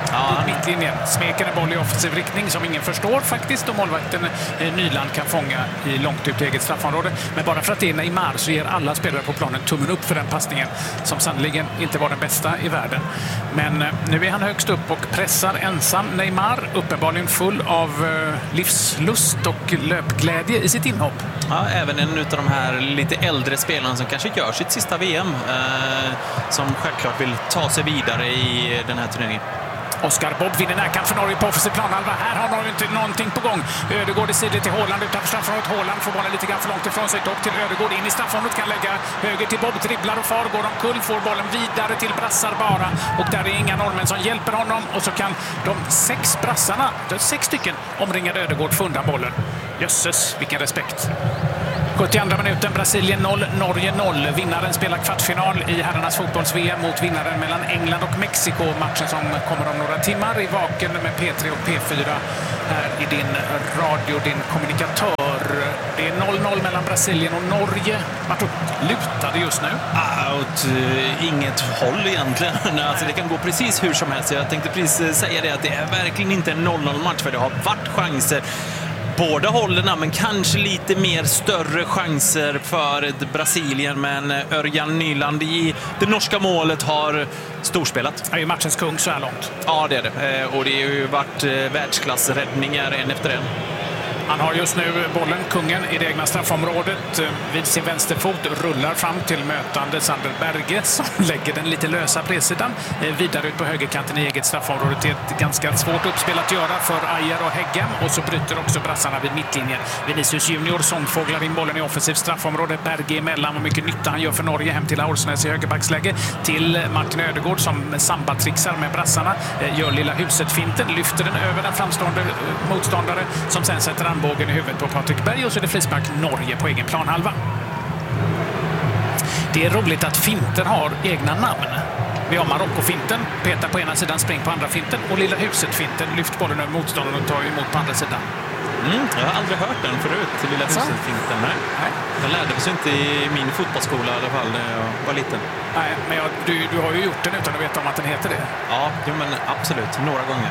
Ja, mittlinjen. Smeker en boll i offensiv riktning som ingen förstår faktiskt. Och målvakten eh, Nyland kan fånga i långt ut i eget straffområde. Men bara för att det är Neymar så ger alla spelare på planen tummen upp för den passningen som sannoliken inte var den bästa i världen. Men eh, nu är han högst upp och pressar ensam. Neymar uppenbarligen full av eh, livslust och löpglädje i sitt inhopp. Ja, även en av de här lite äldre spelarna som kanske gör sitt sista V M eh, som självklart vill ta sig vidare i den här turneringen. Oskar Bobb vinner närkamp för Norge på offensiv planhalva. Här har Norge inte någonting på gång. Ödegård i sidled till Haaland utanför straffområdet. Haaland får bollen lite grann för långt ifrån sig. Dock till Ödegård in i straffområdet. Kan lägga höger till Bobb. Dribblar och far. Går omkull. Får bollen vidare till brassar bara. Och där är inga norrmän som hjälper honom. Och så kan de sex brassarna, det är sex stycken, omringade Ödegård få undan bollen. Jösses, vilken respekt. sjuttioandra minuten, Brasilien noll, Norge noll. Vinnaren spelar kvartsfinal i herrarnas fotbolls-V M mot vinnaren mellan England och Mexiko. Matchen som kommer om några timmar i Vaken med P tre och P fyra här i din radio, din kommunikatör. Det är noll noll mellan Brasilien och Norge. Vart lutade just nu? Ah, åt uh, inget håll egentligen. Alltså, det kan gå precis hur som helst. Jag tänkte precis säga det att det är verkligen inte en noll noll match för det har varit chanser båda hållen, men kanske lite mer större chanser för Brasilien. Men Örjan Nyland i det norska målet har storspelat. Det är ju matchens kung så här långt. Ja, det är det. Och det har ju varit världsklassräddningar en efter en. Han har just nu bollen, kungen, i det egna straffområdet. Vid sin vänsterfot rullar fram till mötande Sander Berge som lägger den lite lösa bredsidan vidare ut på högerkanten i eget straffområde. Det är ett ganska svårt uppspel att göra för Ajer och Heggem. Och så bryter också brassarna vid mittlinjen. Vinicius Junior sångfåglar in bollen i offensivt straffområde. Berge emellan, och mycket nytta han gör för Norge. Hem till Aursnäs i högerbacksläge. Till Martin Ödegård som sambatrixar med brassarna. Gör lilla huset-finten, lyfter den över den framstående motståndare som sen sätter bågen i huvudet på Patrik Berg, och så är det frispark Norge på egen planhalva. Det är roligt att finter har egna namn. Vi har Marocko-finten, petar på ena sidan, spring på andra finten, och lilla huset-finten, lyft bollen över motståndaren och tar emot på andra sidan. Mm, jag har aldrig hört den förut, lilla huset-finten. Nej. Nej. Den lärde oss inte i min fotbollsskola i alla fall när jag var liten. Nej, men jag, du, du har ju gjort den utan att veta om att den heter det. Ja, jo, men absolut, några gånger.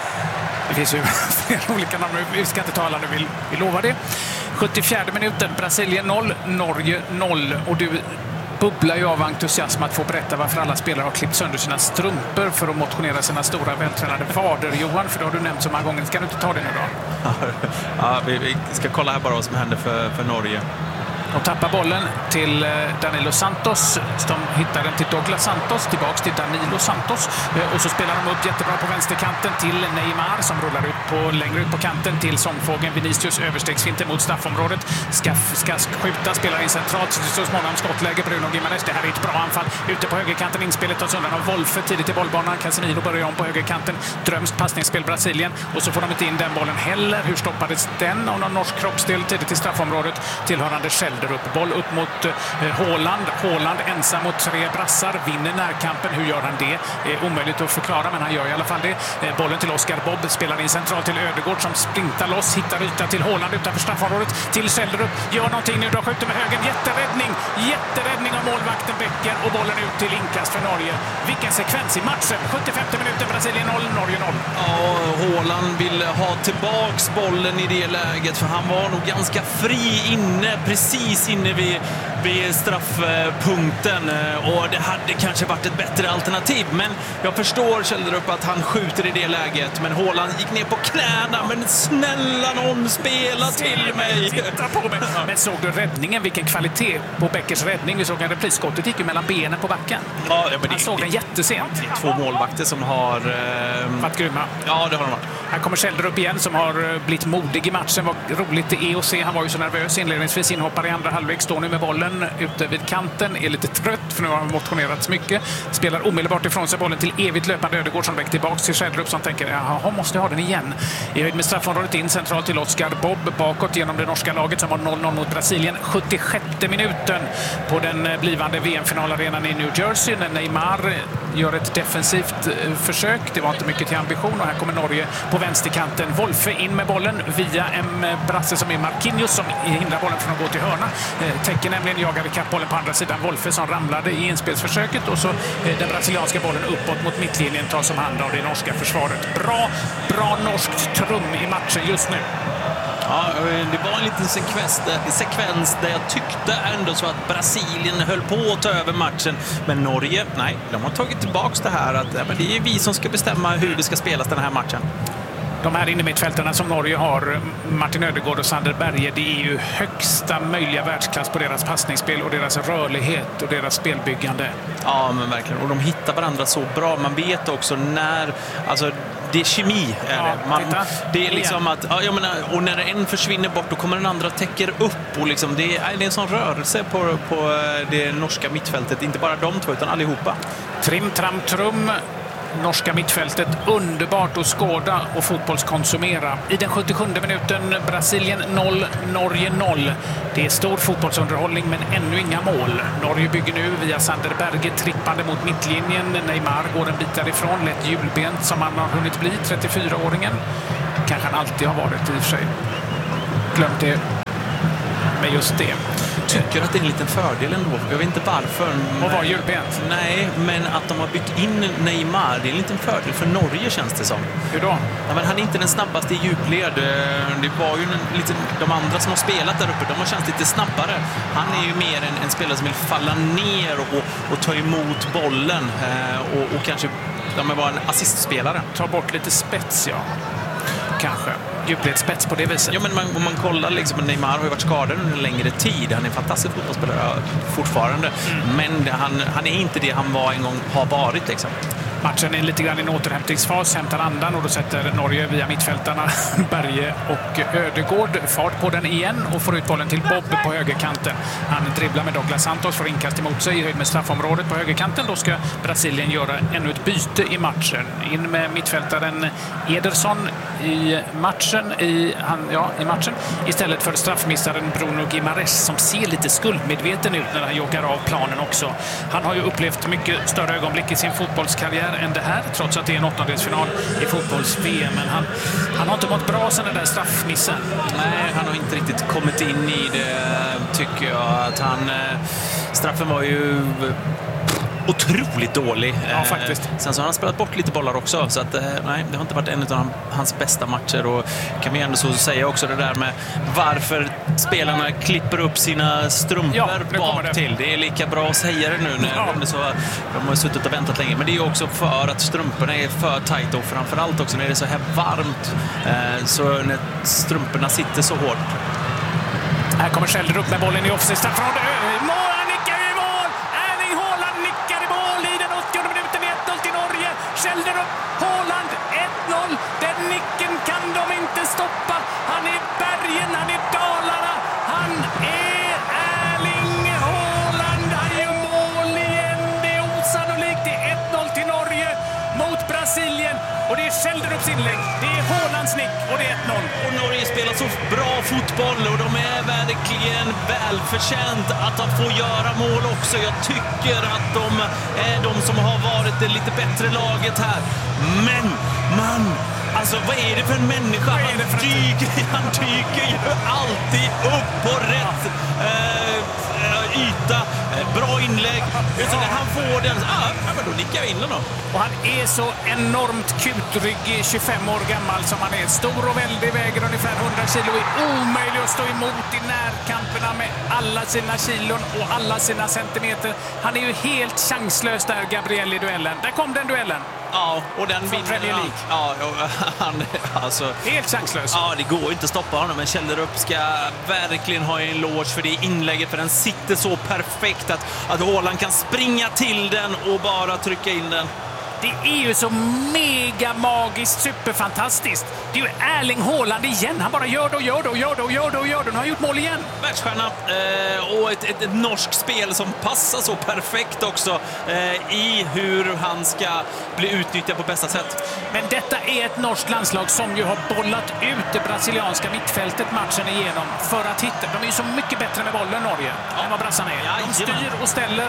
Det finns ju flera olika namn. Vi ska inte ta alla nu, vi, vi lovar det. sjuttiofjärde minuten, Brasilien noll, Norge noll. Och du bubblar ju av entusiasm att få berätta varför alla spelare har klippt sönder sina strumpor för att motionera sina stora vältränade vader. Johan, för det har du nämnt så många gånger. Ska du inte ta det nu då? Ja, vi, vi ska kolla här bara vad som händer för, för Norge. De tappar bollen till Danilo Santos. De hittar den till Douglas Santos. Tillbaks till Danilo Santos. Och så spelar de upp jättebra på vänsterkanten till Neymar som rullar ut på, längre ut på kanten till sångfågeln Vinicius. Överstegsfinter mot straffområdet. Ska, ska skjuta, spelar in centralt. Så småningom skottläge Bruno Gimenez. Det här är ett bra anfall. Ute på högerkanten, inspelet tas undan av Wolfe tidigt i bollbanan. Casemiro börjar om på högerkanten. Drömskt passningsspel Brasilien. Och så får de inte in den bollen heller. Hur stoppades den av någon norsk kroppsdel tidigt i straffområdet? Tillhörande Scheld upp. Boll upp mot eh, Haaland. Haaland ensam mot tre brassar. Vinner närkampen. Hur gör han det? Eh, omöjligt att förklara, men han gör i alla fall det. Eh, bollen till Oskar Bobb. Spelar in centralt till Ödegård som sprintar loss. Hittar yta till Haaland utanför straffområdet. Till Schjelderup. Gör någonting nu. Då skjuter med högen. Jätteräddning. Jätteräddning av målvakten Becker. Och bollen ut till inkast för Norge. Vilken sekvens i matchen. sjuttiofemte minuten. Brasilien noll, Norge noll. Ja, Haaland vill ha tillbaks bollen i det läget, för han var nog ganska fri inne, precis inne vid, vid straffpunkten, och det hade kanske varit ett bättre alternativ, men jag förstår Schjelderup att han skjuter i det läget, men Haaland gick ner på knäna. Men snälla någon, spela till mig. Titta på mig. Men såg du räddningen, vilken kvalitet på Beckers räddning? Vi såg en reprisskottet gick ju mellan benen på backen. Ja, men han såg den jättesent. Två målvakter som har eh... varit grymma. Ja, det har de varit. Här kommer Schjelderup igen som har blivit modig i matchen. Vad roligt det är att se. Han var ju så nervös inledningsvis, inhoppar i andra halvlek, står nu med bollen ute vid kanten, är lite trött för nu har han motionerats mycket. Spelar omedelbart ifrån sig bollen till evigt löpande Ödegård som väcker tillbaka till Schjelderup som tänker, jaha, måste jag ha den igen. I höjd med straffområdet in centralt till Oskar Bobb bakåt genom det norska laget som har noll noll mot Brasilien. sjuttiosjätte minuten på den blivande V M-finalarenan i New Jersey när Neymar gör ett defensivt försök. Det var inte mycket till ambition och här kommer Norge på vänsterkanten. Wolfe in med bollen via en brasse som är Marquinhos som hindrar bollen från att gå till hörna. Täcker nämligen, jagar ikapp bollen på andra sidan. Wolfe som ramlade i inspelsförsöket och så den brasilianska bollen uppåt mot mittlinjen tas om hand av det norska försvaret. Bra, bra norskt trum i matchen just nu. Ja, det var en liten sekvens där, sekvens där jag tyckte ändå så att Brasilien höll på att ta över matchen. Men Norge, nej, de har tagit tillbaka det här att ja, men det är vi som ska bestämma hur det ska spelas den här matchen. De här innermittfältarna som Norge har, Martin Ödegaard och Sander Berge, det är ju högsta möjliga världsklass på deras passningsspel och deras rörlighet och deras spelbyggande. Ja, men verkligen. Och de hittar varandra så bra. Man vet också när... Alltså, det är kemi. Är ja, det. Man, det är liksom att... Ja, jag menar, och när en försvinner bort, då kommer den andra täcker upp. Och liksom, det, är, det är en sån rörelse på, på det norska mittfältet. Inte bara de två, utan allihopa. Trim, tram, trum. Norska mittfältet underbart att skåda och fotbollskonsumera. I den sjuttiosjunde minuten Brasilien noll, Norge noll. Det är stor fotbollsunderhållning men ännu inga mål. Norge bygger nu via Sander Berge trippande mot mittlinjen. Neymar går en bit därifrån, lätt hjulbent som han har hunnit bli, trettiofyraåringen. Kanske han alltid har varit i och för sig. Glömt det med just det. Tycker att det är en liten fördel ändå. Jag vet inte varför. Och var hjulbent? Nej, men att de har bytt in Neymar, det är en liten fördel för Norge känns det som. Hur då? Ja, men han är inte den snabbaste i djupled. Det var ju en, lite, de andra som har spelat där uppe, de har känts lite snabbare. Han är ju mer en, en spelare som vill falla ner och, och ta emot bollen och, och kanske ja, vara en assistspelare. Ta bort lite spets, ja. Kanske. Djupledsspets på det viset. Ja, men man, om man kollar liksom, Neymar har ju varit skadad under en längre tid. Han är en fantastisk fotbollsspelare fortfarande. Mm. Men han, han är inte det han var en gång har varit liksom. Matchen är lite grann i en återhämtningsfas, hämtar andan och då sätter Norge via mittfältarna Berge och Ödegård fart på den igen och får ut bollen till Bob på högerkanten. Han dribblar med Douglas Santos, får inkast emot sig i höjd med straffområdet på högerkanten. Då ska Brasilien göra ännu ett byte i matchen. In med mittfältaren Ederson i matchen, i, han, ja, i matchen istället för straffmissaren Bruno Guimaraes som ser lite skuldmedveten ut när han joggar av planen också. Han har ju upplevt mycket större ögonblick i sin fotbollskarriär än det här, trots att det är en åttondelsfinal i fotbolls-V M. Men han, han har inte mått bra sen den där straffmissen. Nej, han har inte riktigt kommit in i det, tycker jag. Att han, straffen var ju otroligt dålig. Ja, faktiskt. Sen så har han spelat bort lite bollar också, så att nej, det har inte varit en av hans bästa matcher. Och kan vi ändå så säga också det där med varför spelarna klipper upp sina strumpor ja, bak det. till. Det är lika bra att säga det nu när ja. de, så, de har suttit och väntat länge. Men det är också för att strumporna är för tajta och framförallt också när det är så här varmt, så när strumporna sitter så hårt. Här kommer Schelder upp med bollen i offside. Straffområde. Mål! Schelder upp, Haaland, ett noll. Den nicken kan de inte stoppa. Han är bergen, han är Dalarna. Han är Erling Haaland. Han gör mål igen. Det är osannolikt. Det är ett noll till Norge mot Brasilien. Och det är Schelderups inlägg. Det är Haalands nick och det är ett noll. Och Norge spelar så bra fotboll och de är verkligen välförtjänt att få göra mål också. Jag tycker att de är de som har varit det lite bättre laget här. Men man, alltså vad är det för en människa? Han dyker, han dyker ju alltid upp på rätt äh, yta. Bra inlägg. Utan när han får den, ah, men då nickar jag in den då. Och han är så enormt kutryggig, tjugofem år gammal som han är. Stor och väldig, väger ungefär hundra kilo. Är omöjlig att stå emot i närkamperna med alla sina kilon och alla sina centimeter. Han är ju helt chanslös där, Gabriel, i duellen. Där kom den duellen. Ja, och den vinner han. Ja, han alltså helt chanslös. Ja, det går ju inte att stoppa honom, men Schelderup ska verkligen ha en eloge för det inlägget, för den sitter så perfekt att, att Haaland kan springa till den och bara trycka in den. Det är ju så mega magiskt, superfantastiskt. Det är ju Erling Haaland igen. Han bara gör det och gör det och gör det och gör det och gör det. Nu har han gjort mål igen. Världsstjärna eh, och ett, ett, ett norskt spel som passar så perfekt också eh, i hur han ska bli utnyttjad på bästa sätt. Men detta är ett norskt landslag som ju har bollat ut det brasilianska mittfältet matchen igenom för att hitta. De är ju så mycket bättre med bollen, Norge, ja. än vad brassarna är. De styr och ställer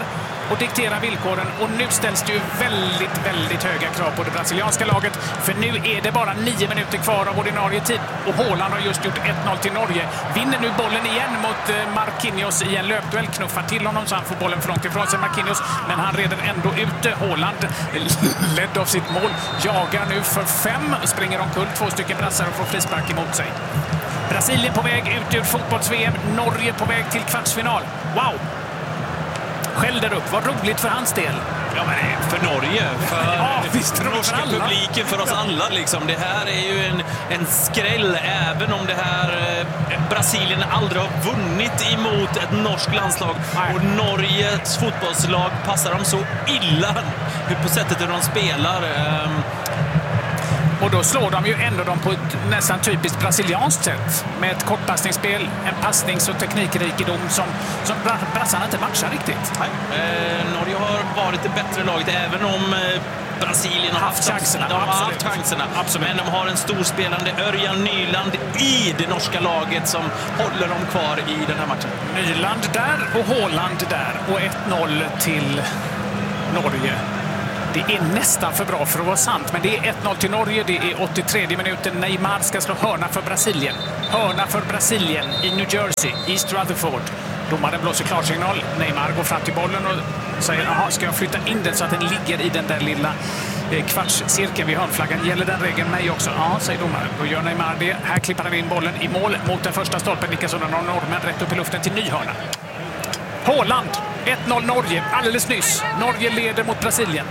och diktera villkoren. Och nu ställs det ju väldigt, väldigt höga krav på det brasilianska laget. För nu är det bara nio minuter kvar av ordinarie tid. Och Haaland har just gjort ett noll till Norge. Vinner nu bollen igen mot Marquinhos i en löpduell. Knuffar till honom så han får bollen för långt ifrån sig, Marquinhos. Men han reder ändå ute. Haaland, ledd av sitt mål, jagar nu för fem. Springer omkull två stycken brassar och får frispark emot sig. Brasilien på väg ut ur fotbolls-V M. Norge på väg till kvartsfinal. Wow! Skälder upp. Vad roligt för hans del. Ja, men för Norge, för ja, visst, den norska för publiken, för oss alla. Liksom. Det här är ju en, en skräll, även om det här eh, Brasilien aldrig har vunnit emot ett norskt landslag. Nej. Och Norges fotbollslag passar dem så illa på sättet hur de spelar. Eh, Och då slår de ju ändå dem på ett nästan typiskt brasilianskt sätt. Med ett kortpassningsspel, en passnings- och teknikrikedom som, som brassarna inte matchar riktigt. Nej. Eh, Norge har varit det bättre laget, även om eh, Brasilien har haft chanserna. De har absolut. haft chanserna. Absolut. Men de har en storspelande Örjan Nyland i det norska laget som håller dem kvar i den här matchen. Nyland där och Haaland där. Och ett noll till Norge. Det är nästan för bra för att vara sant, men det är ett noll till Norge. Det är åttiotredje minuten. Neymar ska slå hörna för Brasilien. Hörna för Brasilien i New Jersey, East Rutherford. Domaren blåser klarsignal. Neymar går fram till bollen och säger, jaha, ska jag flytta in den så att den ligger i den där lilla kvartscirkeln vid hörnflaggan? Gäller den regeln mig också? Ja, säger domaren. Då gör Neymar det. Här klipper han in bollen i mål mot den första stolpen. Nickas undan av norrmän rätt upp i luften till ny hörna. Haaland, ett noll Norge, alldeles nyss. Norge leder mot Brasilien.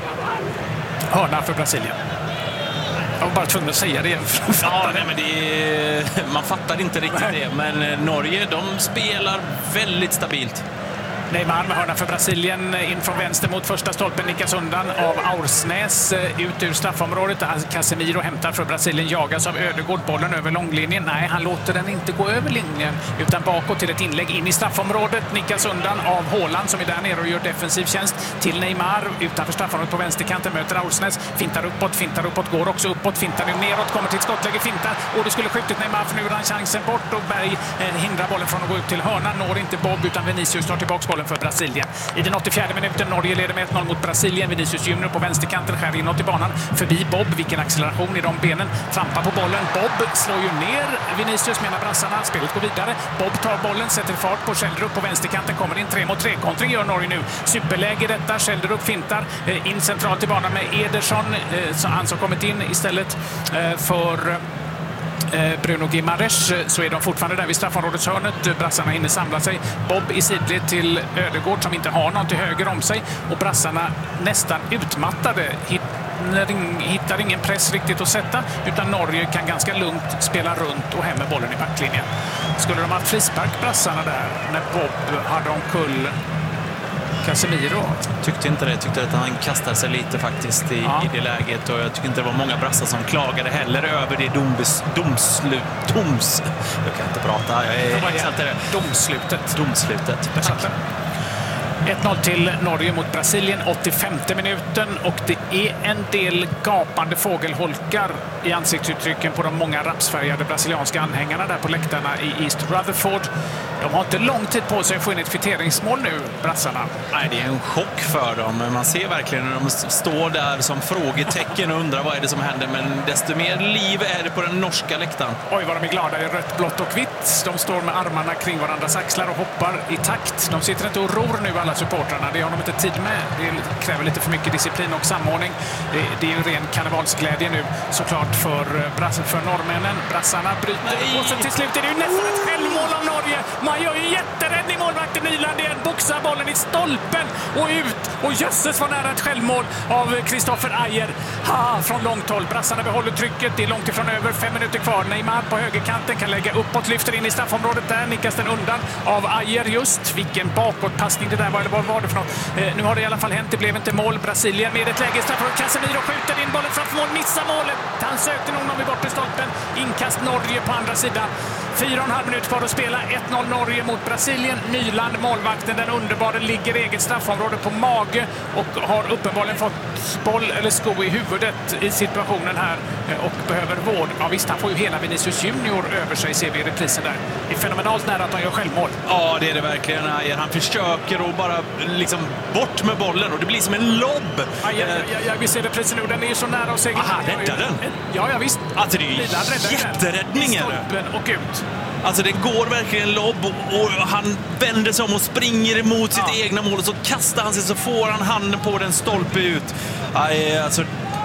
Hörna för Brasilien. Jag var bara tvungen att säga det. Ja, nej, men det är, man fattar inte riktigt nej. det. Men Norge, de spelar väldigt stabilt. Neymar med hörna för Brasilien in från vänster mot första stolpen, nickas undan av Aursnäs ut ur straffområdet. Casemiro hämtar för Brasilien, jagas av Ödegård, bollen över långlinjen. Nej, han låter den inte gå över linjen utan bakåt till ett inlägg in i straffområdet. Nickas undan av Haaland som är där nere och gör defensiv tjänst till Neymar utanför straffområdet på vänsterkanten, möter Aursnäs, fintar uppåt, fintar uppåt, går också uppåt, fintar nu neråt, kommer till ett skottläge, fintar och det skulle skjutit Neymar för nu är han chansen bort och Berg eh, hindrar bollen från att gå ut till hörnan, når inte Bob utan Vinicius tar tillbaka bollen för Brasilien. I den åttiofjärde minuten Norge leder med ett noll mot Brasilien. Vinicius Junior på vänsterkanten skär inåt i banan förbi Bob. Vilken acceleration i de benen. Trampar på bollen. Bob slår ju ner Vinicius menar brassarna. Spelet går vidare. Bob tar bollen, sätter fart på Schjelderup på vänsterkanten. Kommer in tre mot tre. Kontring gör Norge nu. Superläge detta. Schjelderup fintar in centralt i banan med Ederson. Han som kommit in istället för Bruno Guimaraes, så är de fortfarande där vid straffområdets hörnet. Brassarna hinner samla sig. Bob i sidled till Ödegård som inte har någon till höger om sig. Och brassarna nästan utmattade. Hittar ingen press riktigt att sätta. Utan Norge kan ganska lugnt spela runt och hem med bollen i backlinjen. Skulle de ha frispark brassarna där när Bob hade omkull Casemiro? Tyckte inte det. Tyckte att han kastade sig lite faktiskt i, ja. i det läget. Och jag tycker inte det var många brassar som klagade heller över det dombes, domslut. Doms... Jag kan inte prata. Jag är exakt det. Domslutet. Domslutet. ett noll till Norge mot Brasilien, åttiofemte minuten och det är en del gapande fågelholkar i ansiktsuttrycken på de många rapsfärgade brasilianska anhängarna där på läktarna i East Rutherford. De har inte lång tid på sig att få in ett kvitteringsmål nu, brassarna. Nej, det är en chock för dem. Man ser verkligen när de står där som frågetecken och undrar vad är det som händer. Men desto mer liv är det på den norska läktaren. Oj, vad de är glada i rött, blått och vitt. De står med armarna kring varandras axlar och hoppar i takt. De sitter inte och ror nu alla supportrarna. Det har de inte tid med. Det kräver lite för mycket disciplin och samordning. Det, det är ju ren karnevalsglädje nu såklart för, för norrmännen. Brassarna bryter. Nej. Och så till slut är det ju nästan ett självmål av Norge. Man gör ju jätteräddning, målvakten Nyland igen, boxar bollen i stolpen och ut. Och jösses var nära ett självmål av Kristoffer Ajer. Ha, från långt håll. Brassarna behåller trycket. Det är långt ifrån över. Fem minuter kvar. Neymar på högerkanten kan lägga uppåt, lyfter in i straffområdet där. Nickas den undan av Ajer just. Vilken bakåtpassning det där var. Eller vad var det för något? Eh, nu har det i alla fall hänt. Det blev inte mål. Brasilien med ett läge i straffområdet. Casemiro skjuter in bollen framför mål. Missar målet. Han sökte nog någon vid bortre stolpen. Inkast Norge på andra sidan. Fyra och en halv minut kvar att spela. ett noll Norge mot Brasilien. Nyland, målvakten, den underbara, ligger eget straffområde på mage och har uppenbarligen fått boll eller sko i huvudet i situationen här och behöver vård. Ja visst, han får ju hela Vinicius Junior över sig, ser vi i reprisen där. Det är fenomenalt nära att han gör självmål. Ja, det är det verkligen. Han försöker att bara liksom bort med bollen och det blir som en lobb. Ja, ja, ja, ja, ja, vi ser reprisen nu. Den är ju så nära att segla. Aha, räddar den? Ja, ja visst. Alltså det är ju jätteräddningar. Stolpen och ut. Alltså det går verkligen lobb och, och han vänder sig om och springer emot sitt ja. egna mål och så kastar han sig så får han handen på den stolpe ut. Aj, alltså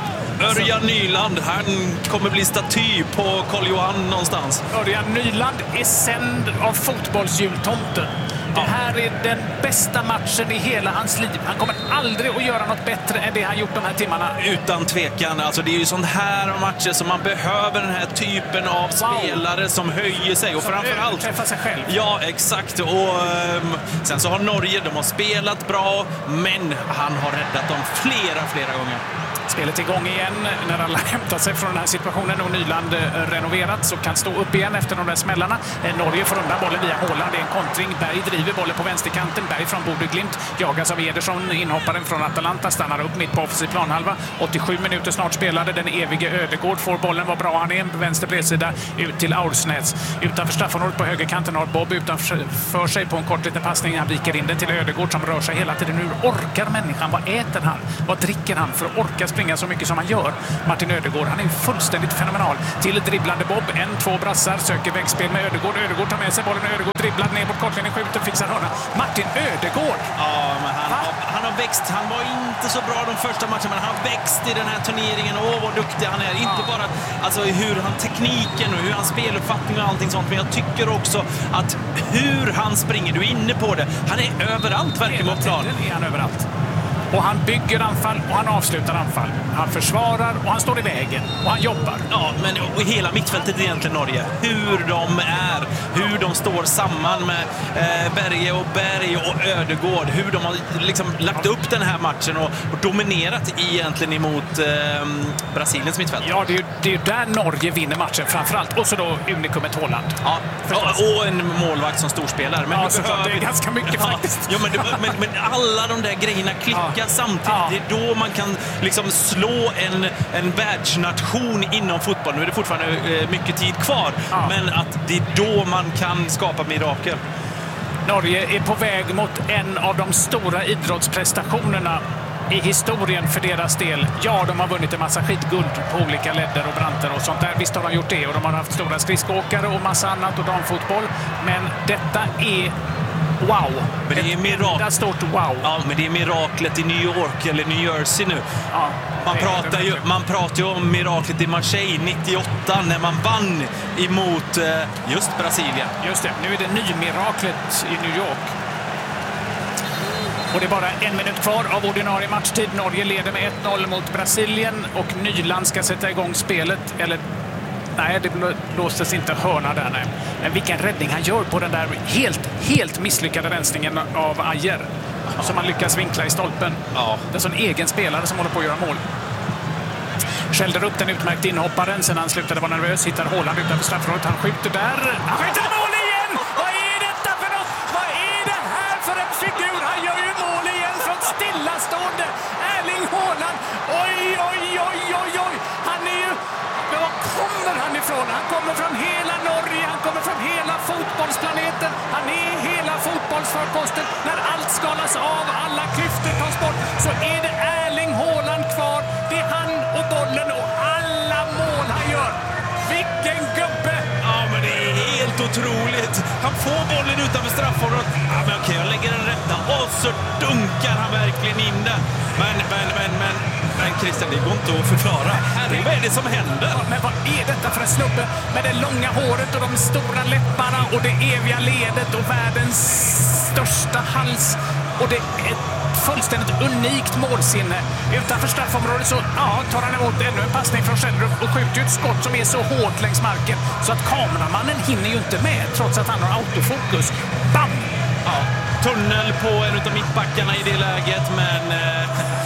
Örjan Nyland, han kommer bli staty på Karl Johan någonstans. Örjan Nyland är sänd av fotbollsjultomten. Det här är den bästa matchen i hela hans liv. Han kommer aldrig att göra något bättre än det han gjort de här timmarna. Utan tvekan. Alltså det är ju sån här matcher som man behöver, den här typen av wow. spelare som höjer sig. Och som framförallt träffar sig själv. Ja, exakt. Och um, sen så har Norge, de har spelat bra, men han har räddat dem flera, flera gånger. Spelet igång igen när alla hämtat sig från den här situationen och Nyland renoverat så kan stå upp igen efter de där smällarna. Norge får undan bollen via Haaland. Det är en kontring. Berg driver bollen på vänsterkanten. Berg från Bodø/Glimt jagas av Ederson, inhopparen från Atalanta, stannar upp mitt på offensiv planhalva. åttiosju minuter snart spelade. Den evige Ödegård får bollen. Vad bra han är på vänster bredsida ut till Aursnäs. Utanför straffområdet på högerkanten har Bob utanför sig på en kort liten passning. Han viker in den till Ödegård som rör sig hela tiden. Nu orkar människan. Vad äter han? Vad dricker han för att orka springa så mycket som han gör? Martin Ödegård, han är fullständigt fenomenal. Till dribblande Bob, en, två brassar, söker vägspel med Ödegård. Ödegård tar med sig bollen, Ödegård dribblar ner mot kortlinjen, skjuter, fixar hörna. Martin Ödegård! Ja, men han, har, han har växt. Han var inte så bra de första matcherna, men han har växt i den här turneringen. Åh, vad duktig han är. Inte ja. bara alltså, hur han tekniken och hur han speluppfattning och allting sånt, men jag tycker också att hur han springer, du är inne på det. Han är överallt verkligen på plan. Är han överallt. Och han bygger anfall och han avslutar anfall. Han försvarar och han står i vägen. Och han jobbar. Ja, men och hela mittfältet egentligen Norge. Hur de är. Hur de står samman med eh, Berge och Berg och Ödegård. Hur de har liksom lagt upp den här matchen och, och dominerat egentligen emot eh, Brasiliens mittfält. Ja, det är ju det är där Norge vinner matchen framförallt. Och så då unikumet Haaland. Ja, och, och en målvakt som storspelare. Men ja, så behöver... det är ganska mycket ja, faktiskt. Ja, men, det, men, men alla de där grejerna klickar ja. samtidigt. Ja. Det är då man kan liksom slå en, en världsnation inom fotboll. Nu är det fortfarande eh, mycket tid kvar. Ja. Men att det är då man kan skapa mirakel. Norge är på väg mot en av de stora idrottsprestationerna i historien för deras del. Ja, de har vunnit en massa skitguld på olika ledder och branter och sånt där. Visst har de gjort det och de har haft stora skridskåkare och massa annat och damfotboll. Men detta är wow. Men det är mirak- stort wow. Ja, men det är miraklet i New York eller New Jersey nu. Ja, man, pratar ju, man pratar ju om miraklet i Marseille nittioåtta när man vann emot eh, just Brasilien. Just det, nu är det nymiraklet i New York. Och det är bara en minut kvar av ordinarie matchtid. Norge leder med ett noll mot Brasilien och Nyland ska sätta igång spelet. Eller nej, det blåstes inte hörna där. Nej. Men vilken räddning han gör på den där helt, helt misslyckade rensningen av Ajer. Ja. Som han lyckas vinkla i stolpen. Ja. Det är en sån egen spelare som håller på att göra mål. Skällde upp den utmärkt inhopparen. Sen han slutade vara nervös. Hittar Haaland utanför straffområdet. Han skjuter där. Han skjuter mål igen! Vad är detta för något? Vad är det här för en figur? Han gör ju mål igen från stillastående. Erling Haaland. Oj, oj, oj, oj, oj. Han är ju... Var kommer han ifrån? Han kommer från hela Norge, han kommer från hela fotbollsplaneten. Han är hela fotbollsförposten. När allt skalas av, alla klyftor tas bort, så är det Erling Haaland kvar. Det är han och bollen och alla mål han gör. Vilken gubbe! Ja, men det är helt otroligt. Han får bollen utanför straffområdet. Ja, men okej, jag lägger den rätta. Och så dunkar han verkligen in den. Men, men, men, men... Men Christian, det går inte att förklara. Herre, vad är det som händer? Ja, men vad är detta för en snubbe? Med det långa håret och de stora läpparna och det eviga ledet och världens största hals. Och det är ett fullständigt unikt målsinne. Utanför straffområdet så ja, tar han emot ännu en passning från Schellrup och skjuter ett skott som är så hårt längs marken så att kameramannen hinner ju inte med trots att han har autofokus. Bam! Ja, tunnel på en av mittbackarna i det läget, men... Eh...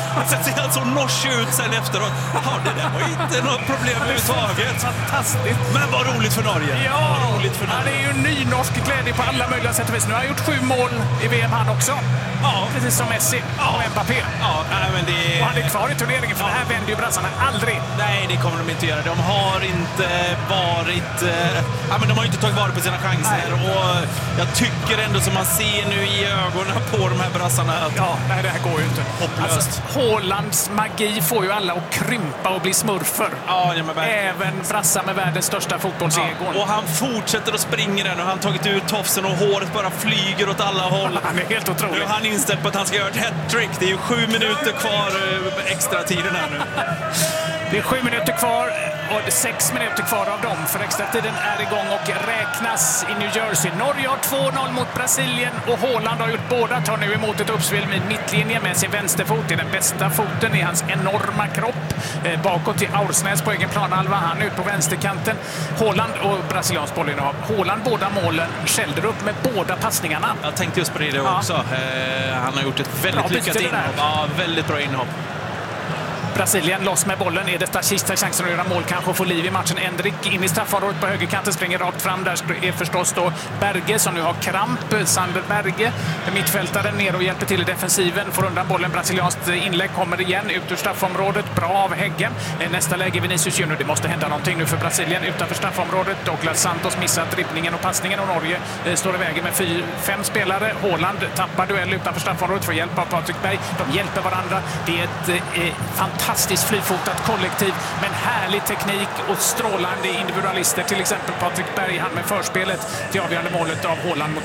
Sen ser han så norsk ut sen efteråt. Ja, det där var inte något problem överhuvudtaget. Fantastiskt. Men vad roligt för Norge. Ja, vad roligt för Norge. Ja, det är ju ny norsk glädje på alla möjliga sätt och vis. Nu har han gjort sju mål i V M han också. Ja. Precis som Messi ja. och Mbappé. Ja, nej, men det... Och han är kvar i turneringen, för ja. det här vänder ju brassarna aldrig. Nej, det kommer de inte göra. De har inte varit... Eh... Ja, men de har inte tagit vara på sina chanser. Nej. Och jag tycker ändå som man ser nu i ögonen på de här brassarna att... Ja, nej, det här går ju inte. Hopplöst. Alltså, Haalands magi får ju alla att krympa och bli smurfer. Ja, ja, men även brassar med världens största fotbollsegon. Ja, och han fortsätter att springa där nu. Han har tagit ut tofsen och håret bara flyger åt alla håll. Han är helt otrolig. Nu är han inställd på att han ska göra ett hat-trick. Det är ju sju minuter kvar extra tiden här nu. Det är sju minuter kvar och sex minuter kvar av dem, för extra tiden är igång och räknas i New Jersey. Norge har två noll mot Brasilien och Haaland har gjort båda. Tar nu emot ett uppspel med mittlinje med sin vänsterfot. Det är den bästa foten i hans enorma kropp. Eh, bakåt till Aursnäs på egen planhalva. Han är ut på vänsterkanten. Haaland och brasiliansk bollinnehav. Haaland båda målen, skällde upp med båda passningarna. Jag tänkte just på det ja. också. Eh, han har gjort ett väldigt bra lyckat inhopp. Ja, väldigt bra inhopp. Brasilien loss med bollen. Är det sista chansen att göra mål, kanske få liv i matchen. Endrik in i straffområdet på högerkanten, springer rakt fram. Där är förstås då Berge som nu har kramp. Sander Berge, mittfältaren, ner och hjälper till i defensiven. Får undan bollen. Brasilianskt inlägg kommer igen ut ur straffområdet. Bra av Häggen. Nästa läge Vinicius Junior. Det måste hända någonting nu för Brasilien utanför straffområdet. Douglas Santos missar dribbningen och passningen och Norge står i vägen med fyr, fem spelare. Haaland tappar duell utanför straffområdet för hjälp av Patrik Berg. De hjälper varandra. Det är ett eh, fantastiskt flyfotat kollektiv, men härlig teknik och strålande individualister. Till exempel Patrik Berg, han med förspelet till avgörande målet av Haaland mot